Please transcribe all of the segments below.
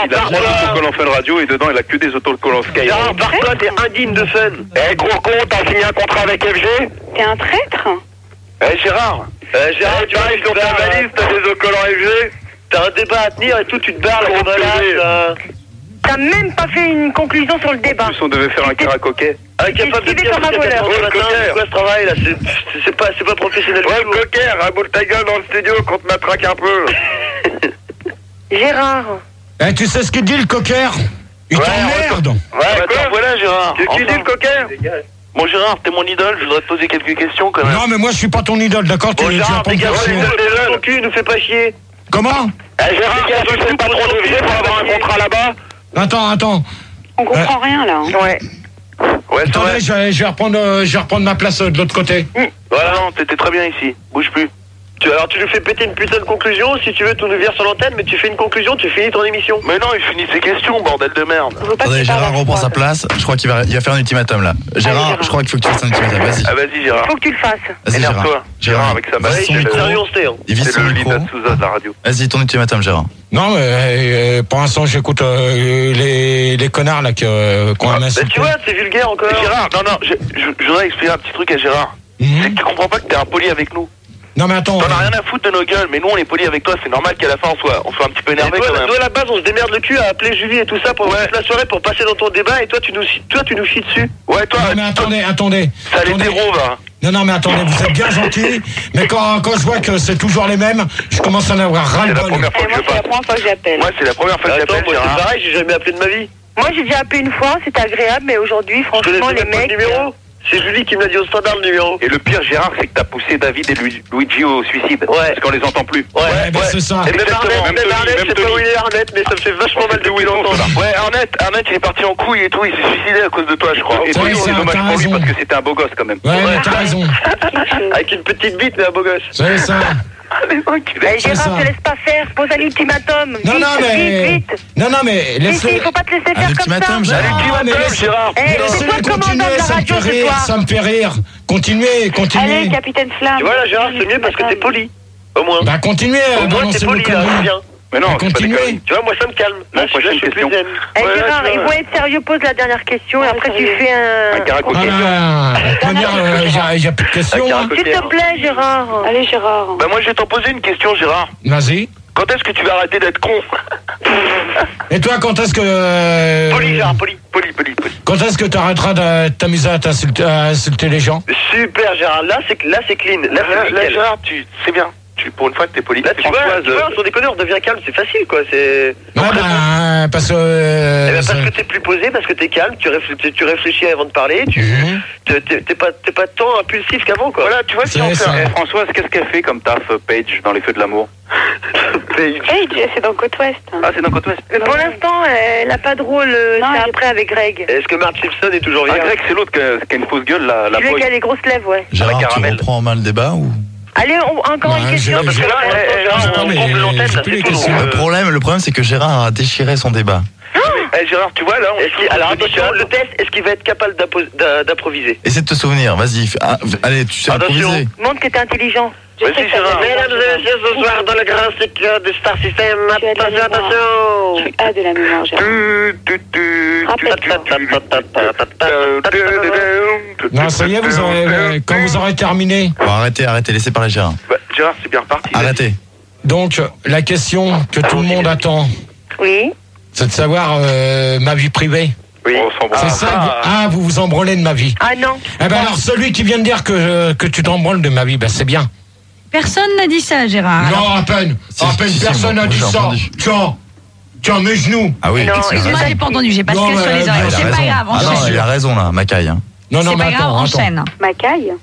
il a 3 autocollants Fun Radio et dedans il a que des autocollants Skyrock. Gérard, barre-toi, t'es indigne de Fun. Eh, gros con, t'as signé un contrat avec FG? T'es un traître? Eh, Gérard, Tu arrives sur ta valise, t'as des autocollants FG. T'as un débat à tenir et tout, tu te barres la malade. T'as même pas fait une conclusion sur le débat. En plus on devait faire un caracoquet. Incapable de dire comme un voleur. c'est quoi ce travail là? C'est pas professionnel. ouais, Cocker, aboule ta gueule dans le studio qu'on te matraque un peu. Gérard. Eh, tu sais ce qu'il dit le cocker? Il t'emmerde. Ouais, quoi? Voilà Gérard. Qu'est-ce qu'il dit le Cocker? Bon Gérard, t'es mon idole, je voudrais te poser quelques questions quand même. Non, mais moi je suis pas ton idole, d'accord? Bon Tu Gérard, vas pas me dégage, faire chier. ton cul, nous fais pas chier. Comment? Eh, Gérard, tu sais pas trop de FG pour avoir un contrat là-bas? Attends. On comprend rien là. Ouais. Ouais, Attendez, je vais reprendre ma place de l'autre côté. Voilà, non, t'étais très bien ici. Bouge plus. Alors tu nous fais péter une putain de conclusion, si tu veux tu nous vires sur l'antenne, mais tu fais une conclusion, tu finis ton émission. Mais non, il finit ses questions, bordel de merde. Attendez, Gérard reprend sa place. Je crois qu'il va faire un ultimatum là. Gérard, je crois qu'il faut que tu fasses un ultimatum. Vas-y. Ah vas-y Gérard. Faut que tu le fasses. Vas-y, Énerve-toi. Gérard avec sa vise son C'est micro. sérieux, on se tait, hein. Il vise C'est son le micro. Lina Souza de la radio. Vas-y, ton ultimatum, Gérard. Non, mais pour l'instant j'écoute les connards là qui ont un Bah insulté. tu vois, c'est vulgaire encore. Gérard, non, je voudrais expliquer un petit truc à Gérard. C'est que tu comprends pas que t'es impoli avec nous. Non mais attends. T'en as rien à foutre de nos gueules, mais nous on est poli avec toi, c'est normal qu'à la fin on soit un petit peu énervé quand même. Toi, à la base, on se démerde le cul à appeler Julie et tout ça pour toute la soirée pour passer dans ton débat et toi, tu nous chies dessus. Ouais, toi, Non mais attendez. ça l'hétéro, va. Non mais attendez, vous êtes bien gentils, mais quand je vois que c'est toujours les mêmes, je commence à en avoir C'est la ras-le-bol. première fois que je C'est la passe. première fois que j'appelle. Moi, c'est la première fois que Attends, j'appelle moi c'est Gérard. pareil, j'ai jamais appelé de ma vie. Moi j'ai déjà appelé une fois, c'était agréable, mais aujourd'hui, Je connaissais franchement, les même pas le mecs. numéro. C'est Julie qui me l'a dit au standard le numéro. Et le pire Gérard c'est que t'as poussé David et Luigi au suicide. Ouais. Parce qu'on les entend plus. Ouais, ben c'est ça. Et même Exactement, Arnett, même Tony, je sais pas où il est Arnett, mais ça me fait vachement mal de où il entend. Ouais, Arnett, il est parti en couille et tout, il s'est suicidé à cause de toi, je crois. Et C'est Tony vrai, c'est dommage t'as pour lui raison. parce que c'était un beau gosse quand même. Ouais, mais t'as raison. Avec une petite bite, mais un beau gosse. C'est ça. Eh, C'est ça. Gérard, te laisse pas faire, pose un ultimatum. Non, Vite. non mais Si, laisse-le. il faut pas te laisser Un faire comme ultimatum, ça. Gérard. Ah, mais laisse- Gérard. Eh, c'est quoi Laissez-les le commandant continuer, de la ça me radio fait ce rire, soir? ça me fait rire. Continuez. Allez, Capitaine Flamme. Tu vois là, Gérard, c'est mieux parce que t'es poli. Au moins. Bah continuez, Au moins, t'es balancez vos poli, là, c'est conneries. bien. Mais non, c'est pas des Continuez. conneries. Tu vois, moi ça me calme. Là, prochaine je suis plus question. zen. Eh, Ouais, Gérard, là, tu ils vois. vont être sérieux, pose la dernière question et après tu Un fais un... caracoquet. Voilà, il n'y a plus de questions. hein. S'il te plaît, Gérard. Allez, Gérard. Bah moi je vais t'en poser une question, Gérard. Vas-y. Quand est-ce que tu vas arrêter d'être con? Et toi, quand est-ce que... Poli, Gérard, poli. Quand est-ce que tu arrêteras de t'amuser à insulter les gens? Super, Gérard. Là, c'est clean. Là, c'est Là, nickel. Gérard, c'est bien. Pour une fois que t'es poli. Là, tu vois, sans déconner, on devient calme, c'est facile, quoi. C'est. Ouais, bah, parce que... Eh ben, parce que t'es plus posé, parce que t'es calme, tu réfléchis avant de parler, t'es pas tant impulsif qu'avant, quoi. Voilà, tu vois, si C'est on ça. fait... Françoise, qu'est-ce qu'elle fait comme taf, Paige, dans les Feux de l'amour? Hey, c'est dans Côte-Ouest. Ah, c'est dans Côte-Ouest. Mais pour l'instant, elle a pas de rôle, c'est après avec Greg. Est-ce que Marge Simpson est toujours Ah, vierge? Greg, c'est l'autre qui a une fausse gueule, la Celui boy. qui a les grosses lèvres, ouais. Gérard, tu caramel. reprends en main le débat ou... Allez, encore une Ouais, question. j'ai- parce que j'ai- là, Gérard, Attends, on mais comble l'antenne, j'ai là, plus c'est les tout. questions. donc, Le problème, c'est que Gérard a déchiré son débat. Eh, Gérard, tu vois, là, alors attention, le test, est-ce qu'il va être capable d'improviser? Essaie de te souvenir, vas-y. Allez, tu sais Attention. improviser. montre que t'es intelligent. Vas-y, Gérard. Mesdames et messieurs, ce soir dans le grand secret du Star System, Tu as de la attention, mémoire. attention. Tu as de la mémoire, Gérard. Non, ça y est, quand vous aurez terminé. Bon, arrêtez, laissez parler Gérard. Bah, Gérard, c'est bien reparti. Arrêtez. Donc, la question que tout le monde attend, Oui. c'est de savoir ma vie privée. Oui. On s'en C'est branle. ça vous vous embranlez de ma vie. Ah non. Eh ben alors, celui qui vient de dire que tu t'embranles de ma vie, ben c'est bien. Personne n'a dit ça, Gérard. Non, à peine Si, personne moi, n'a dit j'ai ça. entendu. Tiens, mes genoux. Ah oui. Non, Excuse-moi, j'ai pas entendu, j'ai pas Non, ce sur mais les il a oreilles. C'est pas raison. grave, Ah non, enchaîne. il a raison là, Macaille. Hein. Non, C'est mais pas grave, attends. enchaîne. Macaille.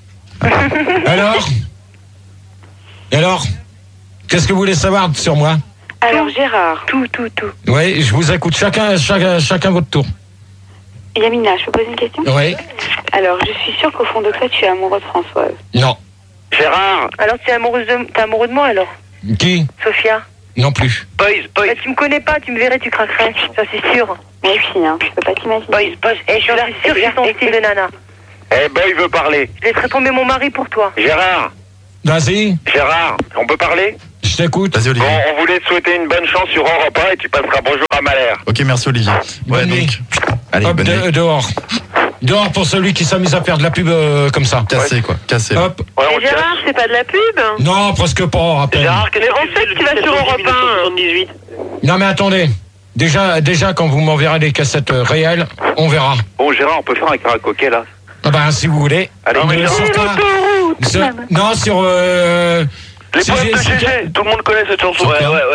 Alors qu'est-ce que vous voulez savoir sur moi? Alors, Gérard. Tout. Oui, je vous écoute chacun votre tour. Yamina, je peux poser une question? Oui. Alors, je suis sûre qu'au fond de toi, tu es amoureux de Françoise. Non. Gérard, Alors, t'es amoureux de moi, alors? Qui? Sophia? Non plus. boys. Bah, tu me connais pas, tu me verrais, tu craquerais. Ça, c'est sûr. Moi aussi, hein. Je peux pas t'imaginer. Boys, Je suis sûre que je suis ton style de nana. Eh, boy veut parler. Je laisserai tomber mon mari pour toi. Gérard, Vas-y. on peut parler? Je t'écoute. Vas-y, Olivier. Bon, on voulait te souhaiter une bonne chance sur Europe 1 et tu passeras bonjour à Malher. Ok, merci, Olivier. Ouais, Bonne nuit. donc. Allez, Hop, bonne nuit. dehors. Dehors pour celui qui s'amuse à faire de la pub comme ça. Cassé, quoi. Cassé. Hop. Ouais, on Et Gérard, c'est pas de la pub? Non, presque pas, à peine. Gérard, quel est En fait, tu vas sur Europe 78. Non, mais attendez. Déjà, quand vous m'enverrez des cassettes réelles, on verra. Bon, Gérard, on peut faire un karaoké, là. Ah ben, si vous voulez. Allez, Mais mais sur quoi Non, sur... Les CG, poèmes de GG, tout le monde connaît cette chanson. Sur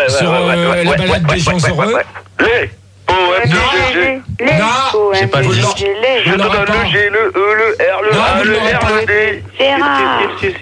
la balade des gens heureux. Les poèmes de GG. Non, j'ai pas le vous dire. l'aurez- Je te vous l'aurez donne pas. le G, le E, le R, le Non, A, vous le l'aurez R, pas. le D. Gérard.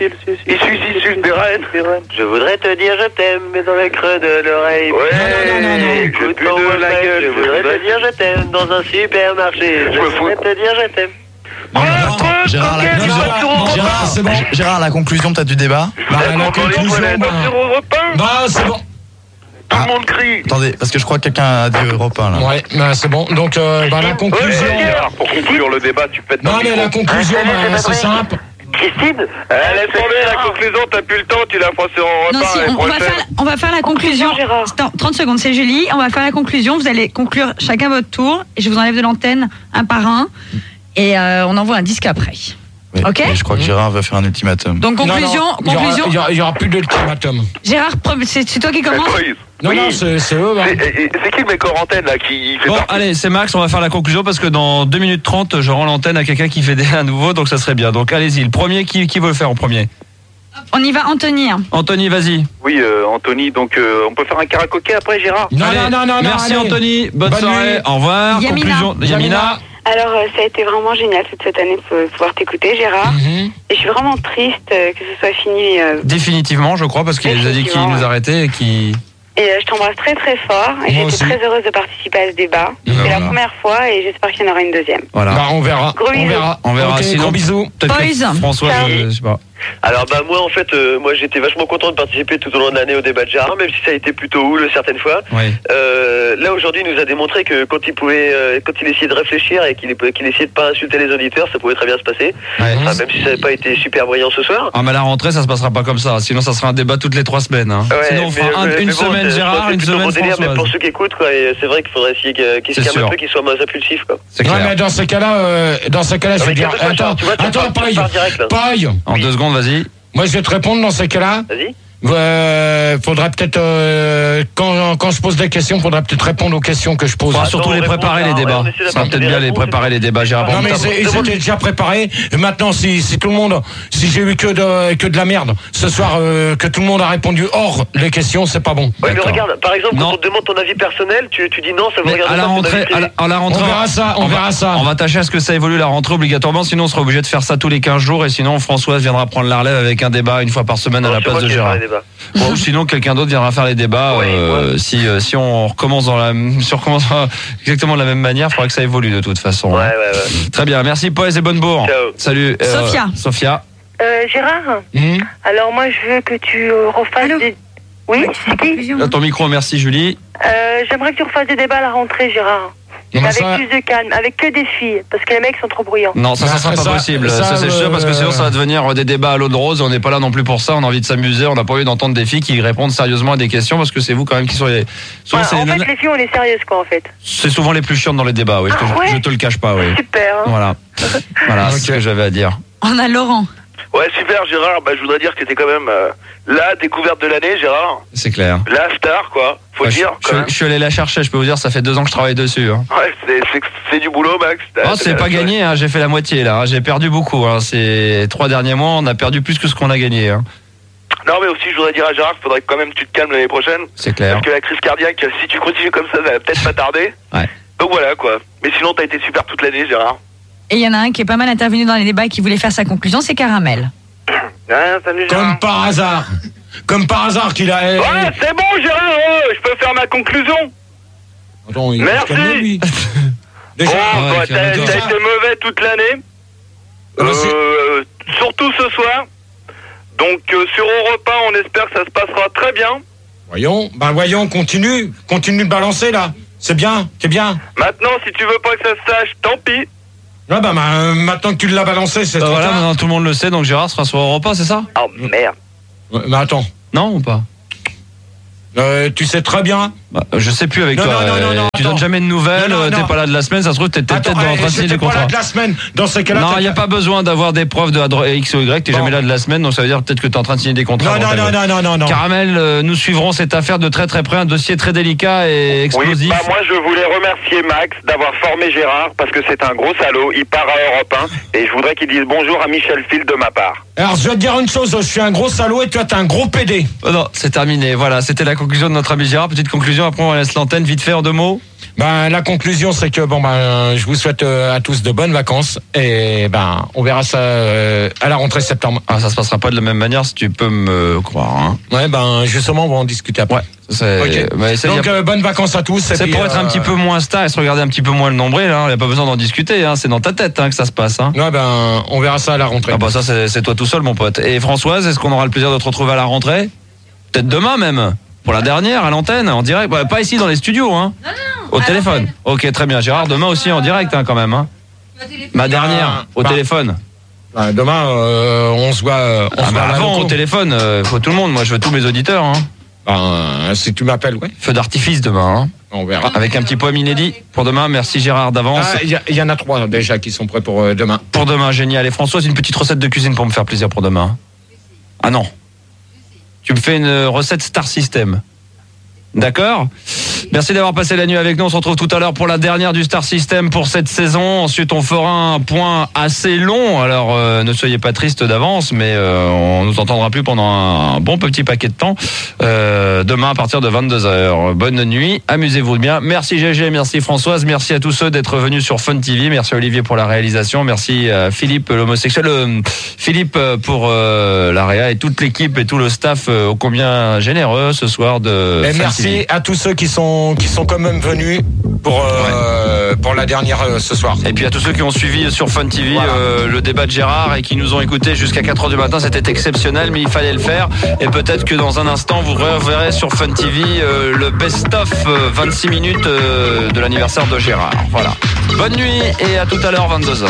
Il suit des reines. Je voudrais te dire je t'aime, mais dans le creux de l'oreille. Ouais, Non. écoute de la gueule. Je voudrais te dire je t'aime dans un supermarché. Je voudrais te dire je t'aime. Non, Gérard, la Non, conclusion. Gérard, c'est bon. Gérard, la conclusion peut-être du débat. Bah, la conclusion, Sur Europe 1, bah, c'est bon. tout le monde crie. Attendez, parce que je crois que quelqu'un a dit Europe 1, là. Ouais, bah, c'est bon. Donc, la conclusion... Gérard, pour conclure le débat, tu pètes dans Non, le mais micro. la conclusion, bah, c'est simple. Christine, laisse tomber la conclusion, t'as plus le temps, tu la feras sur Europe 1 Non, si, l'année on va prochaine. faire la conclusion. Conclusion, Gérard. Attends, 30 secondes, c'est Julie. On va faire la conclusion. Vous allez conclure chacun votre tour. Et je vous enlève de l'antenne un par un. Et on envoie un disque après. Oui, Ok. et je crois que Gérard va faire un ultimatum. Donc, conclusion. Non, conclusion. il y aura plus d'ultimatum. Gérard, c'est toi qui commence. Non, Oui. non, c'est eux. Hein. C'est qui le mec hors antenne, là, qui fait Bon, partie allez, c'est Max, on va faire la conclusion parce que dans 2 minutes 30, je rends l'antenne à quelqu'un qui fait à nouveau, donc ça serait bien. Donc allez-y, le premier, qui veut le faire en premier? On y va, Anthony. Anthony, vas-y. Oui, Anthony, donc on peut faire un karaoké après, Gérard? Non, Allez, non, merci allez. Anthony, bonne soirée, nuit. au revoir. Yamina. Conclusion, Yamina. Alors, ça a été vraiment génial cette année de pouvoir t'écouter, Gérard. Mhm. Et je suis vraiment triste que ce soit fini. Définitivement, je crois, parce qu'il nous a dit qu'il Définitivement, nous ouais. arrêtait et qu'il... Et je t'embrasse très très fort. Et Moi j'étais aussi. très heureuse de participer à ce débat. C'est Voilà. la première fois et j'espère qu'il y en aura une deuxième. Voilà. Bah, on verra. Gros bisous. On verra. Ok, Sinon, gros bisous. peut-être que Boys. François, Ciao. je sais pas. Alors bah moi en fait, moi j'étais vachement content de participer tout au long de l'année au débat de Gérard, même si ça a été plutôt houle certaines fois. Oui. Là aujourd'hui il nous a démontré que quand il pouvait, quand il essayait de réfléchir et qu'il essayait de pas insulter les auditeurs, ça pouvait très bien se passer. Ouais. Enfin, même si ça n'avait pas été super brillant ce soir. Ah, mais à la rentrée, ça se passera pas comme ça. Sinon, ça sera un débat toutes les 3 semaines. Hein. Ouais, Sinon, on mais, fera une mais bon, semaine je Gérard, pense que une c'est plutôt semaine mon délire, même pour Françoise. ceux qui écoutent quoi. Et c'est vrai qu'il faudrait essayer qu'ils se C'est calment sûr. un peu, qu'ils soient moins impulsifs quoi. C'est Ouais, clair. mais dans ces cas-là, je vais dire. Attends, tu vois, tu Paille. pars direct là. Paille. En 2 secondes, vas-y. Moi, je vais te répondre dans ces cas-là. Vas-y. Faudrait peut-être, quand je pose des questions, faudrait peut-être répondre aux questions que je pose. Faudra Attends, surtout on les répond préparer ça, les ouais, débats. on essaie Ça sera d'apporter peut-être des bien les réponses. préparer les débats, Gérard. Non, mais ils étaient déjà préparés. Et maintenant, si tout le monde, si j'ai eu que de la merde ce soir, que tout le monde a répondu hors les questions, c'est pas bon. Ouais, mais D'accord. regarde, par exemple, Non. quand on te demande ton avis personnel, tu dis non, ça vous Mais regarde à la pas ton rentrée, avis privé. à la rentrée, On verra ça, on verra ça. On va tâcher à ce que ça évolue la rentrée obligatoirement, sinon on sera obligé de faire ça tous les 15 jours et sinon Françoise viendra prendre la relève avec un débat une fois par semaine à Non, la c'est place moi de qui vais Gérard. faire les débats. Bon, ou sinon quelqu'un d'autre viendra faire les débats. Ouais, si on recommence si on recommence exactement de la même manière, il faudra que ça évolue de toute façon. Ouais, hein. ouais. Très bien, merci Poez et Bonnebourg. Ciao. Salut. Sophia. Sophia. Gérard, alors moi je veux que tu refasses Allô des... Oui, c'est qui? Conclusion. À ton micro, merci Julie. J'aimerais que tu refasses des débats à la rentrée, Gérard. Non, mais Avec ça- plus de calme, avec que des filles, parce que les mecs sont trop bruyants. Non, ça Bah, sera pas ça- possible. ça, Ça, c'est sûr, parce que sinon ça va devenir des débats à l'eau de rose. On n'est pas là non plus pour ça. On a envie de s'amuser. On n'a pas envie d'entendre des filles qui répondent sérieusement à des questions parce que c'est vous quand même qui sont les. Souvent, Ouais, c'est en les fait, nanas- les filles, on est sérieuses, quoi, en fait. c'est souvent les plus chiantes dans les débats. Oui, Ah ouais je te le cache pas. Oui. Super, hein. Voilà. Voilà, c'est ce que j'avais à dire. On a Laurent. Ouais, super, Gérard. Bah, je voudrais dire que c'était quand même la découverte de l'année, Gérard. C'est clair. La star, quoi. Faut Ouais, le dire, quand même. je suis allé la chercher. Je peux vous dire, ça fait 2 ans que je travaille dessus. Hein. Ouais, c'est du boulot, Max. Oh, c'est pas gagné. Hein. J'ai fait la moitié là. Hein. J'ai perdu beaucoup. Hein. Ces 3 derniers mois, on a perdu plus que ce qu'on a gagné. Hein. Non, mais aussi, je voudrais dire à Gérard qu'il faudrait quand même que tu te calmes l'année prochaine. C'est clair. Parce que la crise cardiaque, si tu continues comme ça va peut-être pas tarder. Ouais. Donc voilà, quoi. Mais sinon, t'as été super toute l'année, Gérard. Et il y en a un qui est pas mal intervenu dans les débats et qui voulait faire sa conclusion, c'est Caramel. Ouais, salut, Gérard. Comme par hasard. Comme par hasard qu'il a. Ouais, c'est bon, Gérard. Oh, je peux faire ma conclusion. Attends, il Merci. se calme, lui. Bon, Déjà. bah, ouais, t'as déjà. été mauvais toute l'année. Surtout ce soir. Donc, sur Europe 1, on espère que ça se passera très bien. Voyons, continue de balancer là. C'est bien, c'est bien. Maintenant, si tu veux pas que ça se sache, tant pis. Ouais, maintenant que tu l'as balancé, c'est trop Voilà, tard. maintenant tout le monde le sait. Donc Gérard sera sur Europe 1, c'est ça? Oh merde. Ouais, mais attends. Non ou pas? Tu sais très bien. Je sais plus avec toi. Non, tu donnes jamais de nouvelles. T'es pas là de la semaine. Ça se trouve t'es peut-être en train de signer des contrats. Pas là de la semaine. Dans ces cas-là. Non, il y a pas besoin d'avoir des preuves de X ou Y. T'es jamais là de la semaine, donc ça veut dire peut-être que t'es en train de signer des contrats. Non. Caramel, nous suivrons cette affaire de très très près. Un dossier très délicat et explosif. Oui, moi je voulais remercier Max d'avoir formé Gérard parce que c'est un gros salaud. Il part à Europe 1 et je voudrais qu'il dise bonjour à Michel Field de ma part. Alors je vais te dire une chose. Je suis un gros salaud et toi t'es un gros PD. Non, c'est terminé. Voilà, c'était la conclusion de notre ami Gérard. Petite conclusion. Après on laisse l'antenne vite fait en 2 mots. La conclusion c'est que je vous souhaite à tous de bonnes vacances et on verra ça à la rentrée septembre. Ça se passera pas de la même manière si tu peux me croire. Hein. Ouais, justement on va en discuter après. Okay. Donc bonnes vacances à tous. C'est pour être un petit peu moins star et se regarder un petit peu moins le nombril. Il n'y a pas besoin d'en discuter. C'est dans ta tête que ça se passe. Ouais, on verra ça à la rentrée. Ça c'est toi tout seul mon pote. Et Françoise, est-ce qu'on aura le plaisir de te retrouver à la rentrée? Peut-être demain même. Pour la dernière, à l'antenne, en direct. Pas ici dans les studios, hein. Non. Au téléphone. Ok, très bien. Gérard, demain aussi en direct, quand même, hein. Ma dernière, au téléphone. Demain, on se voit. Avant, au téléphone, faut tout le monde. Moi, je veux tous mes auditeurs, hein. Si tu m'appelles, ouais. Feu d'artifice demain, hein. On verra. Avec un petit poème inédit pour demain. Merci Gérard d'avance. Il y en a 3 déjà qui sont prêts pour demain. Pour demain, génial. Et Françoise, une petite recette de cuisine pour me faire plaisir pour demain. Ah non. Tu me fais une recette Star System. D'accord ? Merci d'avoir passé la nuit avec nous. On se retrouve tout à l'heure pour la dernière du Star System pour cette saison. Ensuite, on fera un point assez long. Alors, ne soyez pas tristes d'avance, mais on nous entendra plus pendant un bon petit paquet de temps. Demain, à partir de 22h. Bonne nuit. Amusez-vous bien. Merci GG, merci Françoise. Merci à tous ceux d'être venus sur Fun TV. Merci Olivier pour la réalisation. Merci Philippe, l'homosexuel. Philippe pour la réa et toute l'équipe et tout le staff ô combien généreux ce soir de Fun merci TV. À tous ceux qui sont quand même venus pour la dernière ce soir. Et puis à tous ceux qui ont suivi sur Fun TV le débat de Gérard et qui nous ont écoutés jusqu'à 4h du matin, c'était exceptionnel, mais il fallait le faire. Et peut-être que dans un instant, vous reverrez sur Fun TV le best-of 26 minutes de l'anniversaire de Gérard. Voilà. Bonne nuit et à tout à l'heure, 22h.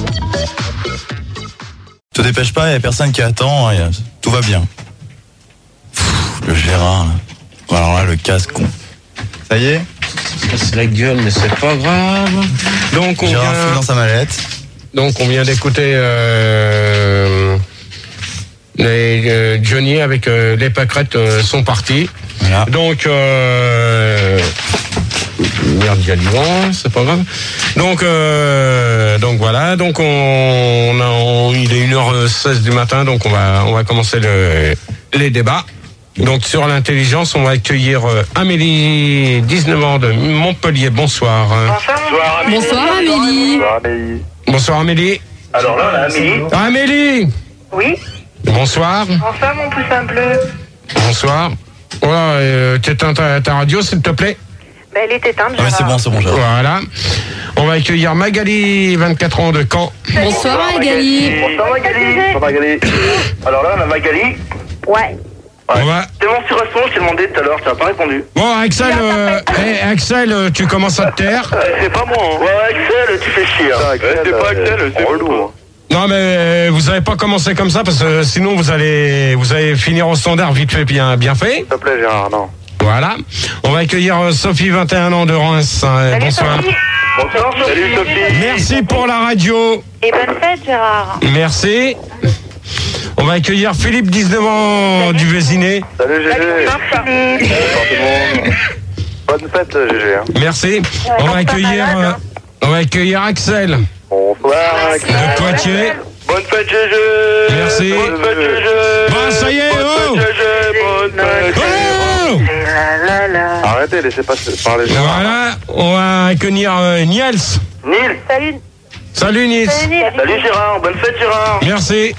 Te dépêche pas, il n'y a personne qui attend, tout va bien. Le Gérard, là. Alors là, le casse-con. Ça y est ? C'est la gueule, mais c'est pas grave. Donc Gérard fouille dans sa mallette. Donc on vient d'écouter Johnny avec les pâquerettes sont partis. Voilà. Donc merde, il y a du vent, c'est pas grave. Donc voilà, donc il est 1h16 du matin, donc on va commencer les débats. Donc sur l'intelligence, on va accueillir Amélie, 19 ans de Montpellier. Bonsoir. Bonsoir Amélie. Bonsoir Amélie. Bonsoir Amélie. Alors là, Amélie. Amélie. Oui. Bonsoir. Bonsoir mon poussin bleu. Bonsoir. Voilà, t'éteins ta radio s'il te plaît. Ben, elle est éteinte, Ah mais c'est bon, Gérard. Voilà. On va accueillir Magali, 24 ans de Caen. Bonsoir Magali. Bonsoir Magali. Alors là, la Magali. Ouais. On va... C'est bon, sur restaurant, je t'ai demandé tout à l'heure, tu n'as pas répondu. Bon, Axel, tu commences à te taire. C'est pas moi, hein. Ouais, Axel, tu fais chier. C'est pas Axel, c'est relou. Non, mais vous n'avez pas commencé comme ça parce que sinon vous allez finir au standard vite fait, bien fait. S'il te plaît, Gérard, non. Voilà. On va accueillir Sophie, 21 ans de Reims. Bonsoir. Bonsoir, Sophie. Salut, Sophie. Merci pour la radio. Et bonne fête, Gérard. Merci. On va accueillir Philippe, 19 ans du Vésiné. Salut, Gégé. Bonsoir, tout le monde. Bonne fête, Gégé. Merci. On va accueillir Axel. Bonsoir, Axel. De Poitiers. Bonne fête, Gégé. Merci. Bonne fête, Gégé. Bah, ça y est, Bonne fête, Gégé. Bonne fête, Gégé. Oh! Arrêtez, laissez pas parler Gérard. Voilà. On va accueillir Niels. Nils. Salut. Salut Niels. Salut, Gérard. Bonne fête, Gérard. Merci.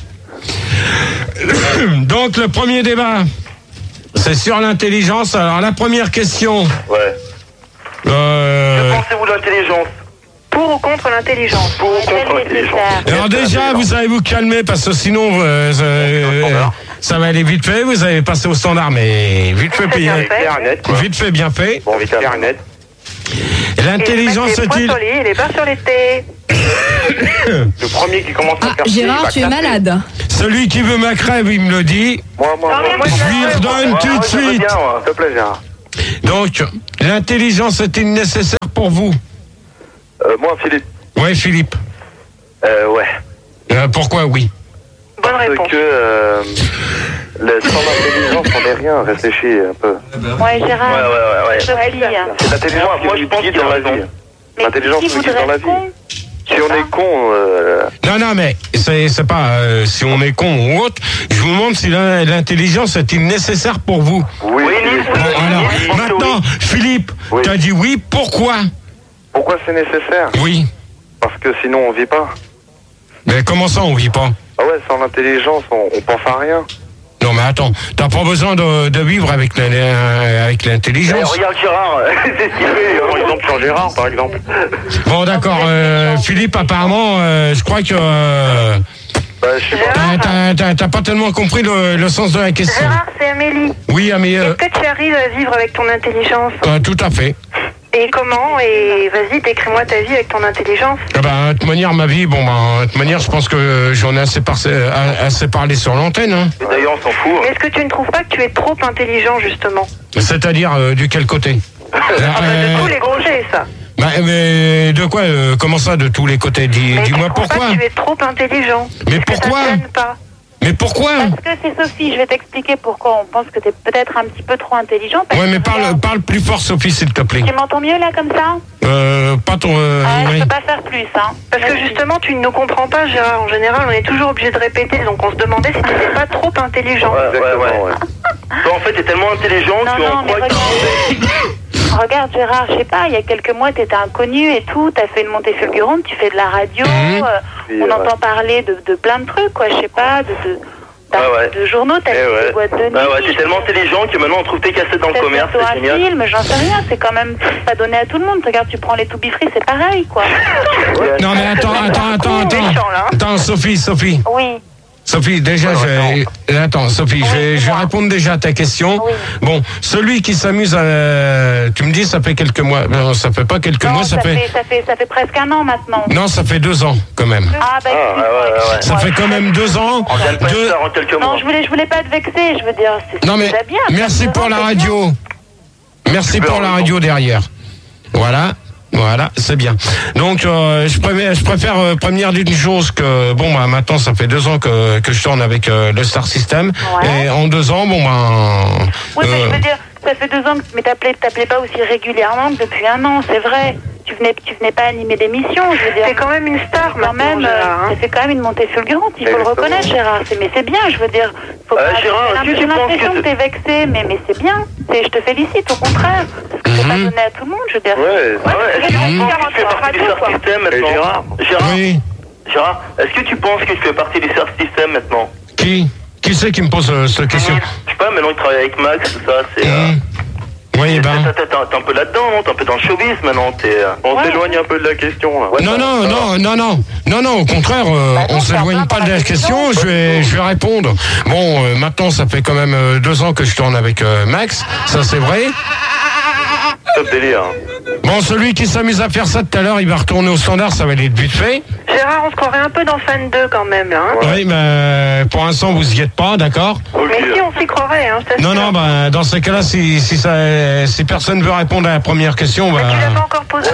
Donc le premier débat, c'est sur l'intelligence. Alors la première question. Ouais. Que pensez-vous de l'intelligence? Pour ou contre l'intelligence? Pour ou contre l'intelligence? Alors déjà, vous allez vous calmer parce que sinon ça va aller vite fait. Vous allez passer au standard, mais vite fait payé. Vite fait, bien fait. Bon, vite fait, net. L'intelligence est-il... Il est pas sur les thés. Le premier qui commence à faire Gérard, tu es malade. Celui qui veut ma crève, il me le dit. Moi, je lui redonne tout de suite. S'il te plaît, Gérard. Donc, l'intelligence est-il nécessaire pour vous? Moi, Philippe. Ouais, Philippe. Ouais. Pourquoi oui? Bonne réponse. Parce que sans intelligence, on n'est rien. Réfléchis un peu. Ouais, Gérard. Ouais. C'est l'intelligence moi, je pense qui qu'il a dans la raison. vie. L'intelligence nous guide dans la vie. Si on est con... Non, mais c'est pas si on est con ou autre. Je vous demande si l'intelligence est-il nécessaire pour vous. Oui. Alors, maintenant, Philippe, tu as dit oui, pourquoi? Pourquoi c'est nécessaire? Oui. Parce que sinon, on vit pas. Mais comment ça, on vit pas? Ah ouais, sans l'intelligence, on pense à rien. Non, mais attends, t'as pas besoin de vivre avec l'intelligence. Regarde Gérard, c'est ce qu'il fait, par exemple, sur Gérard, par exemple. Bon, d'accord, Philippe, apparemment, je crois que... je sais pas. T'as pas tellement compris le sens de la question. Gérard, c'est Amélie. Oui, Amélie. Est-ce que tu arrives à vivre avec ton intelligence? Tout à fait. Et comment? Et vas-y, décris-moi ta vie avec ton intelligence. De toute manière, ma vie, de toute manière, je pense que j'en ai assez parlé sur l'antenne. Hein. Et d'ailleurs, on s'en fout. Mais est-ce que tu ne trouves pas que tu es trop intelligent, justement? C'est-à-dire, du quel côté? De tous les côtés, ça. Mais de quoi? Comment ça, de tous les côtés? Dis-moi pourquoi. Pas que tu es trop intelligent. Mais pourquoi? Mais pourquoi? Parce que c'est Sophie, je vais t'expliquer pourquoi on pense que t'es peut-être un petit peu trop intelligent. Ouais, mais parle plus fort, Sophie, s'il te plaît. Tu m'entends mieux là comme ça? Pas ton. Je peux pas faire plus, hein. Parce que justement, tu ne nous comprends pas, Gérard. En général, on est toujours obligé de répéter, donc on se demandait si tu n'étais pas trop intelligent. Ouais. Toi, en fait, t'es tellement intelligent qu'on croit que... Regarde Gérard, je sais pas, il y a quelques mois t'étais inconnu et tout, t'as fait une montée fulgurante, tu fais de la radio, on entend parler de plein de trucs, quoi, je sais pas, de journaux, t'as fait des boîtes de nuit. T'es tellement intelligent que maintenant on trouve tes cassettes dans le commerce, c'est génial. Un film, j'en sais rien, c'est quand même pas donné à tout le monde. Regarde, tu prends les To Be Free, c'est pareil, quoi. Non mais attends, Sophie. Oui. Sophie, déjà, Sophie, je vais répondre déjà à ta question. Oui. Bon, celui qui s'amuse tu me dis, ça fait quelques mois. Non, ça fait pas quelques mois, ça fait presque un an maintenant. Non, ça fait 2 ans, quand même. Ça fait quand même 2 ans. On gagne pas ça en quelques mois. Non, je voulais pas te vexer, je veux dire, c'est bien. Merci pour la radio. Merci pour la radio derrière. Voilà, c'est bien. Donc, je préfère prévenir d'une chose que, maintenant, ça fait 2 ans que je tourne avec le Star System. Ouais. Et en 2 ans, Oui, mais je veux dire, ça fait 2 ans que t'appelais pas aussi régulièrement que depuis 1 an, c'est vrai. Tu venais pas animer d'émission, je veux dire. C'est quand même une star, maintenant, Gérard. Ça fait quand même une montée fulgurante, il faut le reconnaître, Gérard. Mais c'est bien, je veux dire. Faut pas Gérard, j'ai l'impression que t'es vexé, mais c'est bien. Je te félicite, au contraire. C'est pas donné à tout le monde, je veux dire. Est-ce que tu fais partie du Star System maintenant? Gérard, est-ce que tu penses que tu fais partie du Star System maintenant? Qui c'est qui me pose cette question? Je sais pas, maintenant il travaille avec Max, tout ça, c'est... Oui, t'es un peu là-dedans, non? T'es un peu dans le showbiz maintenant, on s'éloigne un peu de la question, là. Non, au contraire, on s'éloigne pas de la question, je vais répondre. Bon, maintenant, ça fait quand même 2 ans que je tourne avec Max, ça c'est vrai. Top délire. Bon, celui qui s'amuse à faire ça tout à l'heure, il va retourner au standard, ça va aller vite fait. Gérard, on se croirait un peu dans Fan 2 quand même, là. Hein. Oui, mais pour l'instant, vous y êtes pas, d'accord? Mais si, on s'y croirait, hein, je t'assure. Non, dans ces cas-là, si personne veut répondre à la première question, tu l'as pas encore posé.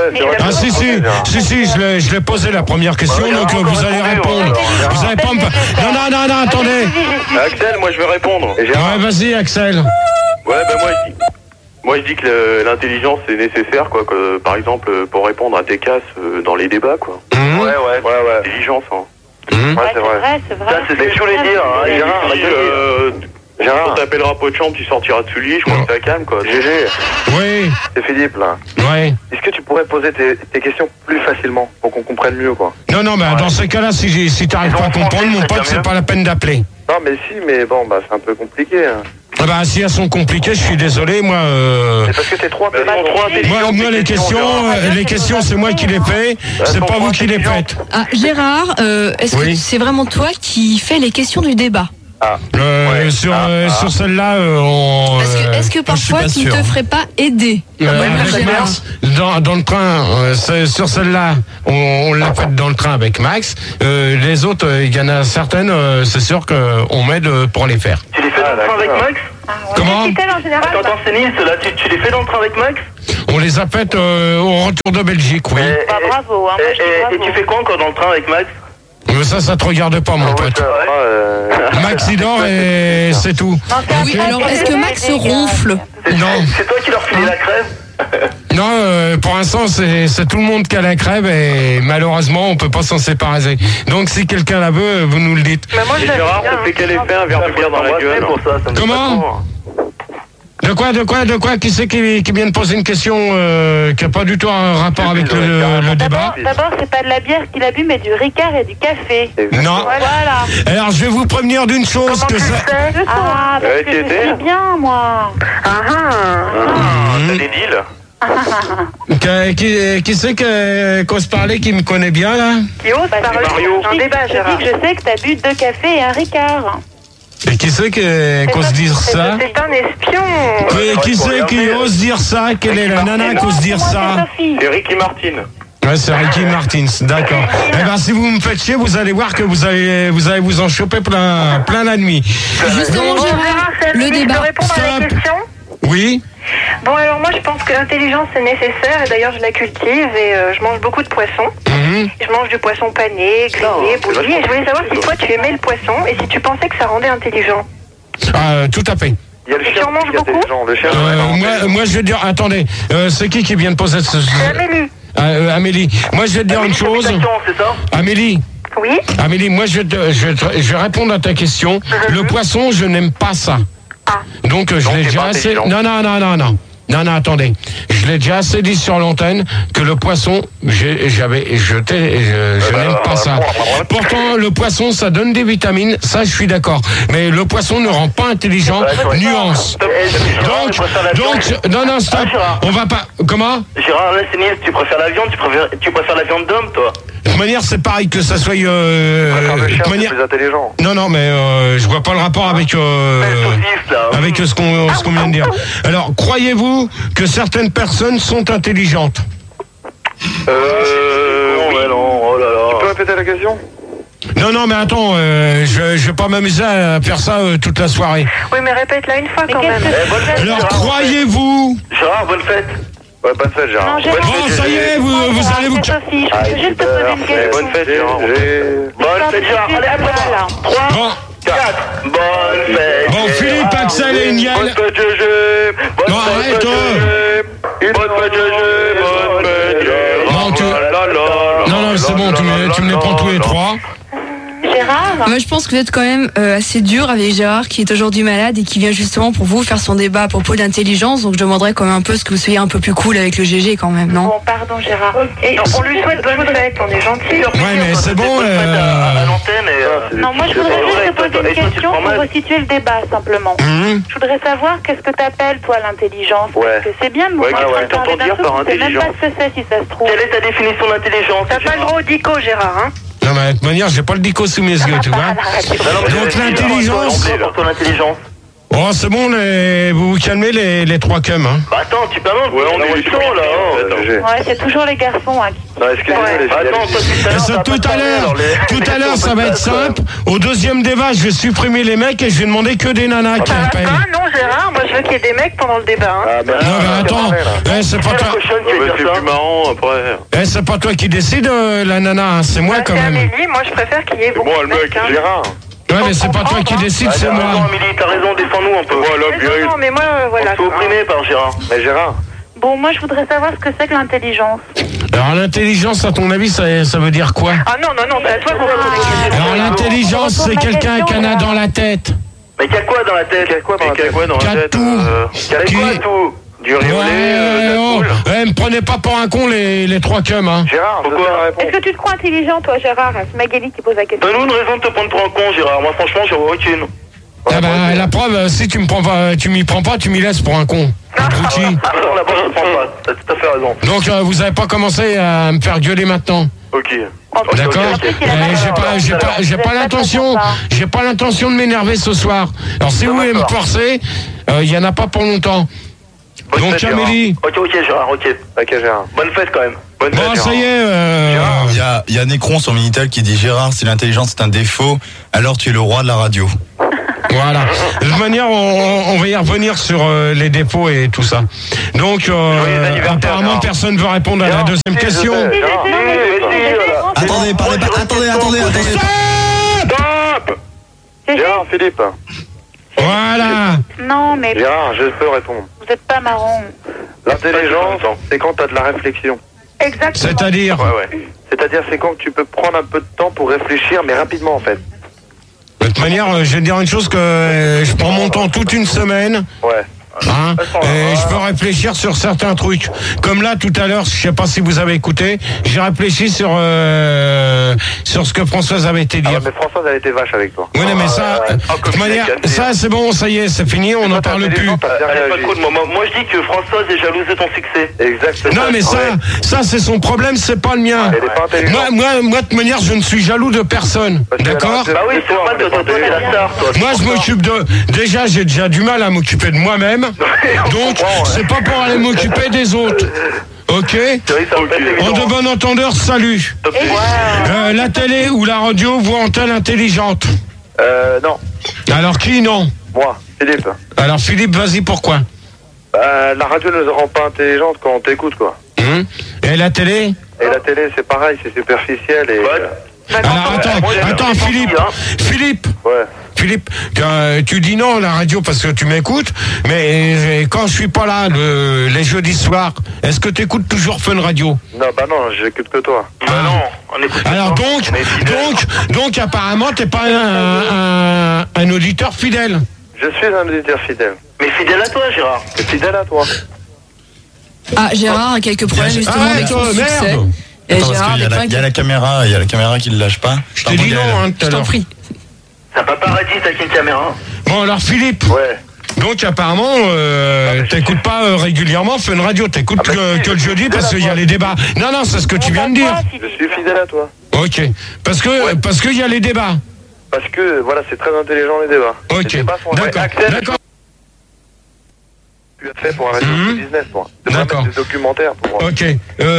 Si, je l'ai posé la première question, donc vous allez répondre. Vous allez pas me... Non, attendez. Axel, moi je vais répondre. Ouais, vas-y, Axel. Ouais, moi je dis que l'intelligence c'est nécessaire, quoi, que, par exemple pour répondre à tes casses dans les débats, quoi. Ouais. L'intelligence, hein. C'est vrai. Ça, c'est ce que je voulais dire, hein, Gérard, quand t'appelleras Pochamp, tu sortiras de Sully, je crois que ça calme, quoi. GG. Oui. C'est Philippe, là. Oui. Est-ce que tu pourrais poser tes questions plus facilement pour qu'on comprenne mieux, quoi? Non, dans ces cas-là, si t'arrives pas à comprendre, mon pote, c'est pas la peine d'appeler. Non, mais c'est un peu compliqué, hein. Si elles sont compliquées, je suis désolé, moi. C'est parce que t'es trop intelligent. Moi, les questions, c'est moi qui les fais. C'est pas vous qui les faites. Gérard, est-ce que c'est vraiment toi qui fais les questions du débat? Sur celle-là, Est-ce que parfois tu ne te ferais pas aider avec Max, dans le train, sur celle-là, on l'a faite dans le train avec Max. Les autres, il y en a certaines, c'est sûr qu'on m'aide pour les faire. Tu les fais dans le train avec Max? Comment? Quand t'enseignes, ceux-là, tu les fais dans le train avec Max? On les a faites au retour de Belgique, oui. Bravo, hein, et tu fais quoi encore dans le train avec Max? Ça te regarde pas, mon pote. Max, il dort et c'est tout. Oui, alors est-ce que Max ronfle? Non. C'est toi qui leur filais la crève? Non, pour l'instant, c'est tout le monde qui a la crève et malheureusement, on peut pas s'en séparer. Donc, si quelqu'un la veut, vous nous le dites. Mais moi, Gérard, ça fait quel effet un verre de bière dans la gueule pour ça? Comment? De quoi? Qui c'est qui vient de poser une question qui n'a pas du tout un rapport avec le débat? D'abord, c'est pas de la bière qu'il a bu, mais du Ricard et du café. Non. Voilà. Alors, je vais vous prévenir d'une chose. Parce que je sais bien, moi. T'as des deals? Qui c'est qu'on se parlait, qui me connaît bien, là? Qui ose parler? Un débat, Gérard. Je sais que t'as bu 2 cafés et un Ricard. Et qui c'est qu'on se dise ça? C'est un espion. Qui c'est qui ose dire ça? Quelle est la nana qui ose dire ça? C'est Ricky Martin. Ouais, c'est Ricky Martin, d'accord. Eh ben, si vous me faites chier, vous allez voir que vous allez vous en choper plein la nuit. Justement, Gérard, le débat. Je peux répondre à la question? Oui. Bon, alors moi je pense que l'intelligence c'est nécessaire et d'ailleurs je la cultive et je mange beaucoup de poissons. Je mange du poisson pané, grillé, bouilli et je voulais savoir si toi tu aimais le poisson et si tu pensais que ça rendait intelligent. Tout à fait. Il y a le chien tu en manges beaucoup? Moi je vais dire, attendez, c'est qui vient de poser ce... C'est Amélie. Amélie, moi je vais te dire une chose. Amélie. Oui. Amélie, moi je vais répondre à ta question. Le poisson, je n'aime pas ça. Donc je l'ai déjà assez... Non, attendez. Je l'ai déjà assez dit sur l'antenne que le poisson, je n'aime pas ça. Pourtant, le poisson, ça donne donc, ça je suis d'accord. Mais le poisson ne rend pas intelligent, nuance. Donc, non, stop. On va pas... Comment? Gérard, là, c'est niais. Tu préfères la viande, tu préfères la viande d'homme, toi? De toute manière, c'est pareil que ça soit... le chien, c'est plus intelligent. Non, mais je vois pas le rapport avec ce qu'on vient de dire. Alors, croyez-vous que certaines personnes sont intelligentes? Non, oh là là. Tu peux répéter la question? Non, mais attends, je vais pas m'amuser à faire ça toute la soirée. Oui, mais répète-la une fois quand même. Alors, croyez-vous... Gérard, bonne fête. Ouais, bonne fête, Gérard. Bon, ça y est, vous allez vous... Sophie, je peux juste te poser une question. Bonne fête, Gérard. Bonne fête, Gérard. Allez, après 3, 4. Bonne fête. Bon, Philippe, Axel et Niel. Bonne fête, GG. Non, arrête, Bonne fête, GG. Bonne fête, GG. Non, c'est bon, tu me les prends tous les trois. Gérard? Moi, je pense que vous êtes quand même assez dur avec Gérard, qui est aujourd'hui malade et qui vient justement pour vous faire son débat à propos d'intelligence. Donc, je demanderais quand même un peu ce que vous soyez un peu plus cool avec le GG quand même, non? Bon, pardon, Gérard. Et on lui souhaite bonne fête, on est gentil. Ouais, mais c'est bon. À l'antenne et... Non, moi, je voudrais juste te poser une question pour resituer le débat, simplement. Je voudrais savoir qu'est-ce que t'appelles, toi, l'intelligence? Parce que c'est bien de nous parler d'un truc, tu sais même pas ce que c'est, si ça se trouve. Quelle est ta définition d'intelligence? T'as pas le droit au dico, Gérard, hein? Non, mais de toute manière, j'ai pas le dico sous mes yeux, tu vois. Donc l'intelligence... Pour ton intelligence. Oh, c'est bon, vous vous calmez les trois cums, hein. Bah attends, tu peux même... Ouais, on est du temps, là. Ouais, c'est toujours les garçons, hein. Non, excusez-moi, les filles. Attends, tout à l'heure, ça va être simple. Au deuxième débat, je vais supprimer les mecs et je vais demander que des nanas qui appellent. Non, Gérard, moi je veux qu'il y ait des mecs pendant le débat, hein. Non, mais attends, c'est pas toi. C'est plus marrant, après. C'est pas toi qui décide, la nana, hein, c'est moi quand même. C'est Amélie, moi je préfère qu'il y ait beaucoup de mecs, hein. Gérard. Ouais, mais c'est pas toi qui décide, c'est moi. Non, Amélie, t'as raison, défends-nous un peu. Voilà, non, mais moi, voilà. On se fait opprimer par Gérard. Mais Gérard. Bon, moi, je voudrais savoir ce que c'est que l'intelligence. Alors, l'intelligence, à ton avis, ça veut dire quoi? Ah non, c'est à toi qu'on va poser la question. Alors, l'intelligence, c'est quelqu'un qui en a dans la tête. Mais qu'il y a quoi dans la tête? Qu'il y a quoi dans la tête? Tout. Qu'il y a quoi, tout? Du riolet, me prenez pas pour un con, les trois cums, hein. Gérard, pourquoi? Est-ce que tu te crois intelligent, toi, Gérard? C'est Magali qui pose la question. Donne-nous une raison de te prendre pour un con, Gérard. Moi, franchement, j'en vois aucune. Ah bah, la preuve, si tu m'y prends pas, tu m'y laisses pour un con. Abruti. Là-bas, je prends pas. T'as tout à fait raison. Donc, vous avez pas commencé à me faire gueuler maintenant. Ok. D'accord. J'ai pas l'intention de m'énerver ce soir. Alors si vous voulez me forcer, il y en a pas pour longtemps. Donc Amélie. Ok Gérard, ok Gérard. Bonne fête quand même. Bonne fête, bon, ça y est. Il y a Necron sur Minitel qui dit Gérard, si l'intelligence est un défaut, alors tu es le roi de la radio. Voilà. De toute manière, on va y revenir sur les défauts et tout ça. Donc, apparemment, personne ne veut répondre à la deuxième question. Attendez. Stop. Gérard, Philippe. Voilà. Non, mais Gérard, je peux répondre. vous êtes pas marrant. L'intelligence, c'est quand t'as de la réflexion. Exactement. C'est-à-dire C'est-à-dire, c'est quand tu peux prendre un peu de temps pour réfléchir, mais rapidement en fait. De toute manière, je vais te dire une chose que je prends mon temps toute une semaine. Ouais. Hein, et je peux réfléchir sur certains trucs. Comme là, tout à l'heure, je sais pas si vous avez écouté, j'ai réfléchi sur ce que Françoise avait été dire. Mais Françoise, elle était vache avec toi. Oui, mais ça, de toute manière, ça c'est bon, ça y est, c'est fini, on n'en parle plus. Moi, je dis que Françoise est jalouse de ton succès. Exactement. Non, mais ça c'est son problème, c'est pas le mien. Elle est pas intelligente. Moi, de toute manière, je ne suis jaloux de personne. D'accord? Bah oui, c'est normal, toi, t'es la star, toi. Moi, je m'occupe déjà, j'ai déjà du mal à m'occuper de moi-même. Donc, c'est pas pour aller m'occuper des autres. Ok? En de bon entendeur, salut. La télé ou la radio vous rend-elle intelligente? Non. Alors qui, non? Moi, Philippe. Alors Philippe, vas-y, pourquoi? La radio ne nous rend pas intelligente quand on t'écoute, quoi. Et la télé? Et la télé, c'est pareil, c'est superficiel et... Alors attends, Philippe. Ouais. Philippe, tu dis non la radio parce que tu m'écoutes, mais quand je suis pas là les jeudis soirs, est-ce que tu écoutes toujours Fun Radio? Non, bah non, j'écoute que toi. Non, on écoute. Alors donc apparemment t'es pas un auditeur fidèle. Je suis un auditeur fidèle. Mais fidèle à toi, Gérard. Fidèle à toi. Ah, Gérard a quelques problèmes justement avec son succès. Merde. Attends, parce qu'il y a la caméra qui le lâche pas. Je t'ai dit non, tout à l'heure. Je t'en prie. Ça paparazzi, t'as qu'une caméra. Bon, alors Philippe. Ouais. Donc apparemment, t'écoutes pas régulièrement Fun Radio, t'écoutes que le jeudi parce qu'il y a les débats. Non, c'est ce que tu viens de dire. Je suis fidèle à toi. Ok. Parce qu'il y a les débats. Parce que, voilà, c'est très intelligent les débats. Ok. Les débats sont D'accord. Tu as fait pour arrêter le business, toi. D'accord. Des documentaires pour moi. Ok.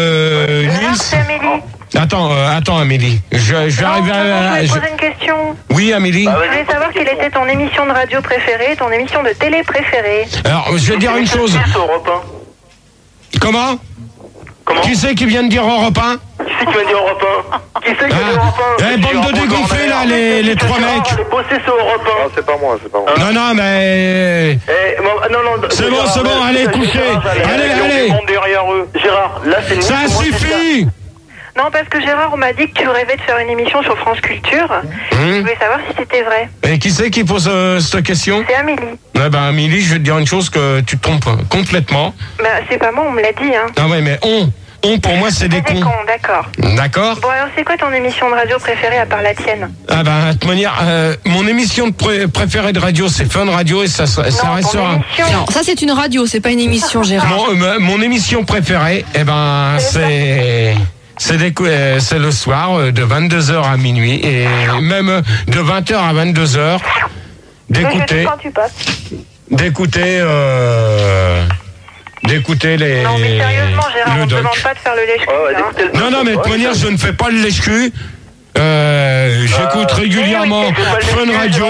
Nils. Attends, Amélie. Je vais arriver à. Je vais poser une question. Oui, Amélie. Je voulais savoir quelle était ton émission de radio préférée, ton émission de télé préférée. Alors, je vais dire une chose. Comment? Qui c'est qui vient de dire Europe 1? Qui c'est qui vient de dire Europe 1? Qui c'est qui vient de dire Europe 1? Bande de dégonflés là, les trois mecs. Bossé sur Europe 1. Non, c'est pas moi. Non, mais. C'est bon, allez, couchez. Allez. Gérard, là, c'est ça suffit. Non, parce que Gérard, on m'a dit que tu rêvais de faire une émission sur France Culture. Je voulais savoir si c'était vrai. Et qui c'est qui pose cette question? C'est Amélie. Ouais, Amélie, je vais te dire une chose que tu te trompes complètement. Bah, c'est pas moi, on me l'a dit, hein. Ah ouais, mais pour moi, c'est des cons. D'accord. D'accord. Bon, alors, c'est quoi ton émission de radio préférée à part la tienne? Ah de toute manière, mon émission préférée de radio, c'est Fun Radio et ça restera. Non, ça c'est une radio, c'est pas une émission, Gérard. Mon émission préférée, c'est le soir de 22h à minuit et même de 20h à 22h d'écouter les. Non, mais sérieusement, Gérard, on ne demande pas de faire le lèche-cul. Non, mais de toute manière, je ne fais pas le lèche-cul. J'écoute régulièrement Fun Radio.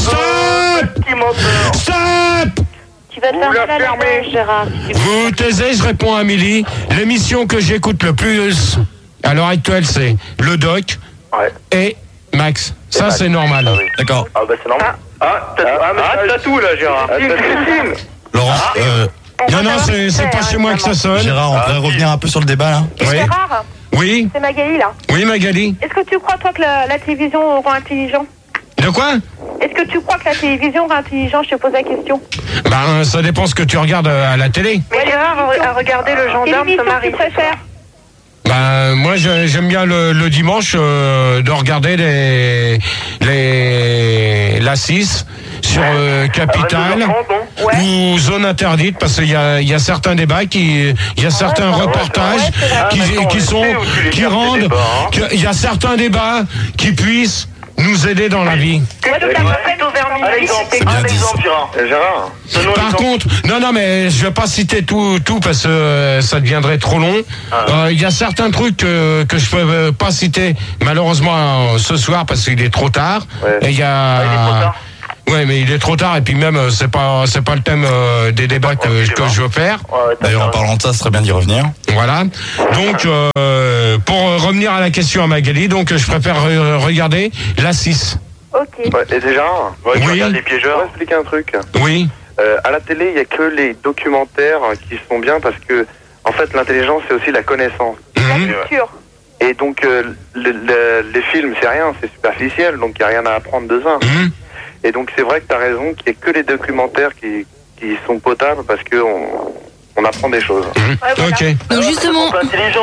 Stop! Tu vas te fermer la bouche, Gérard. Vous taisez, je réponds à Amélie. L'émission que j'écoute le plus à l'heure actuelle, c'est Le Doc et Max. Ça, c'est normal. Ah oui. D'accord. Ah bah c'est normal. T'as tout là, Gérard. Laurent, non, c'est pas chez moi que ça sonne. Gérard, on pourrait revenir un peu sur le débat là. Oui. Gérard, Oui. c'est Magali là. Oui, Magali. Est-ce que tu crois, toi, que la télévision rend intelligent? De quoi? Est-ce que tu crois que la télévision rend intelligent? Je te pose la question. Ça dépend ce que tu regardes à la télé. Mais Gérard a regardé le gendarme se marier. Tu préfères? Moi, j'aime bien le dimanche de regarder la 6 sur Capital ou zone interdite, parce qu'il y a certains débats il y a certains reportages qui rendent, il y a certains débats qui puissent nous aider dans la vie. Gérard. Par contre, non, mais je vais pas citer tout parce que ça deviendrait trop long. Il y a certains trucs que je peux pas citer malheureusement ce soir parce qu'il est trop tard. Et il y a. Il est trop tard. Ouais, mais il est trop tard et puis même c'est pas le thème des débats que je veux faire. D'ailleurs, en parlant de ça, ce serait bien d'y revenir. Voilà. Donc pour revenir à la question à Magali, donc je préfère regarder la 6. Ok. Et déjà, oui. Regarde les piégeurs. Je vais expliquer un truc. Oui. À la télé, il n'y a que les documentaires qui sont bien parce que, en fait, l'intelligence, c'est aussi la connaissance. La culture. Et donc, les films, c'est rien, c'est superficiel, donc il n'y a rien à apprendre de ça. Et donc, c'est vrai que tu as raison qu'il n'y a que les documentaires qui sont potables parce qu'on apprend des choses. Voilà. Ok. Donc justement,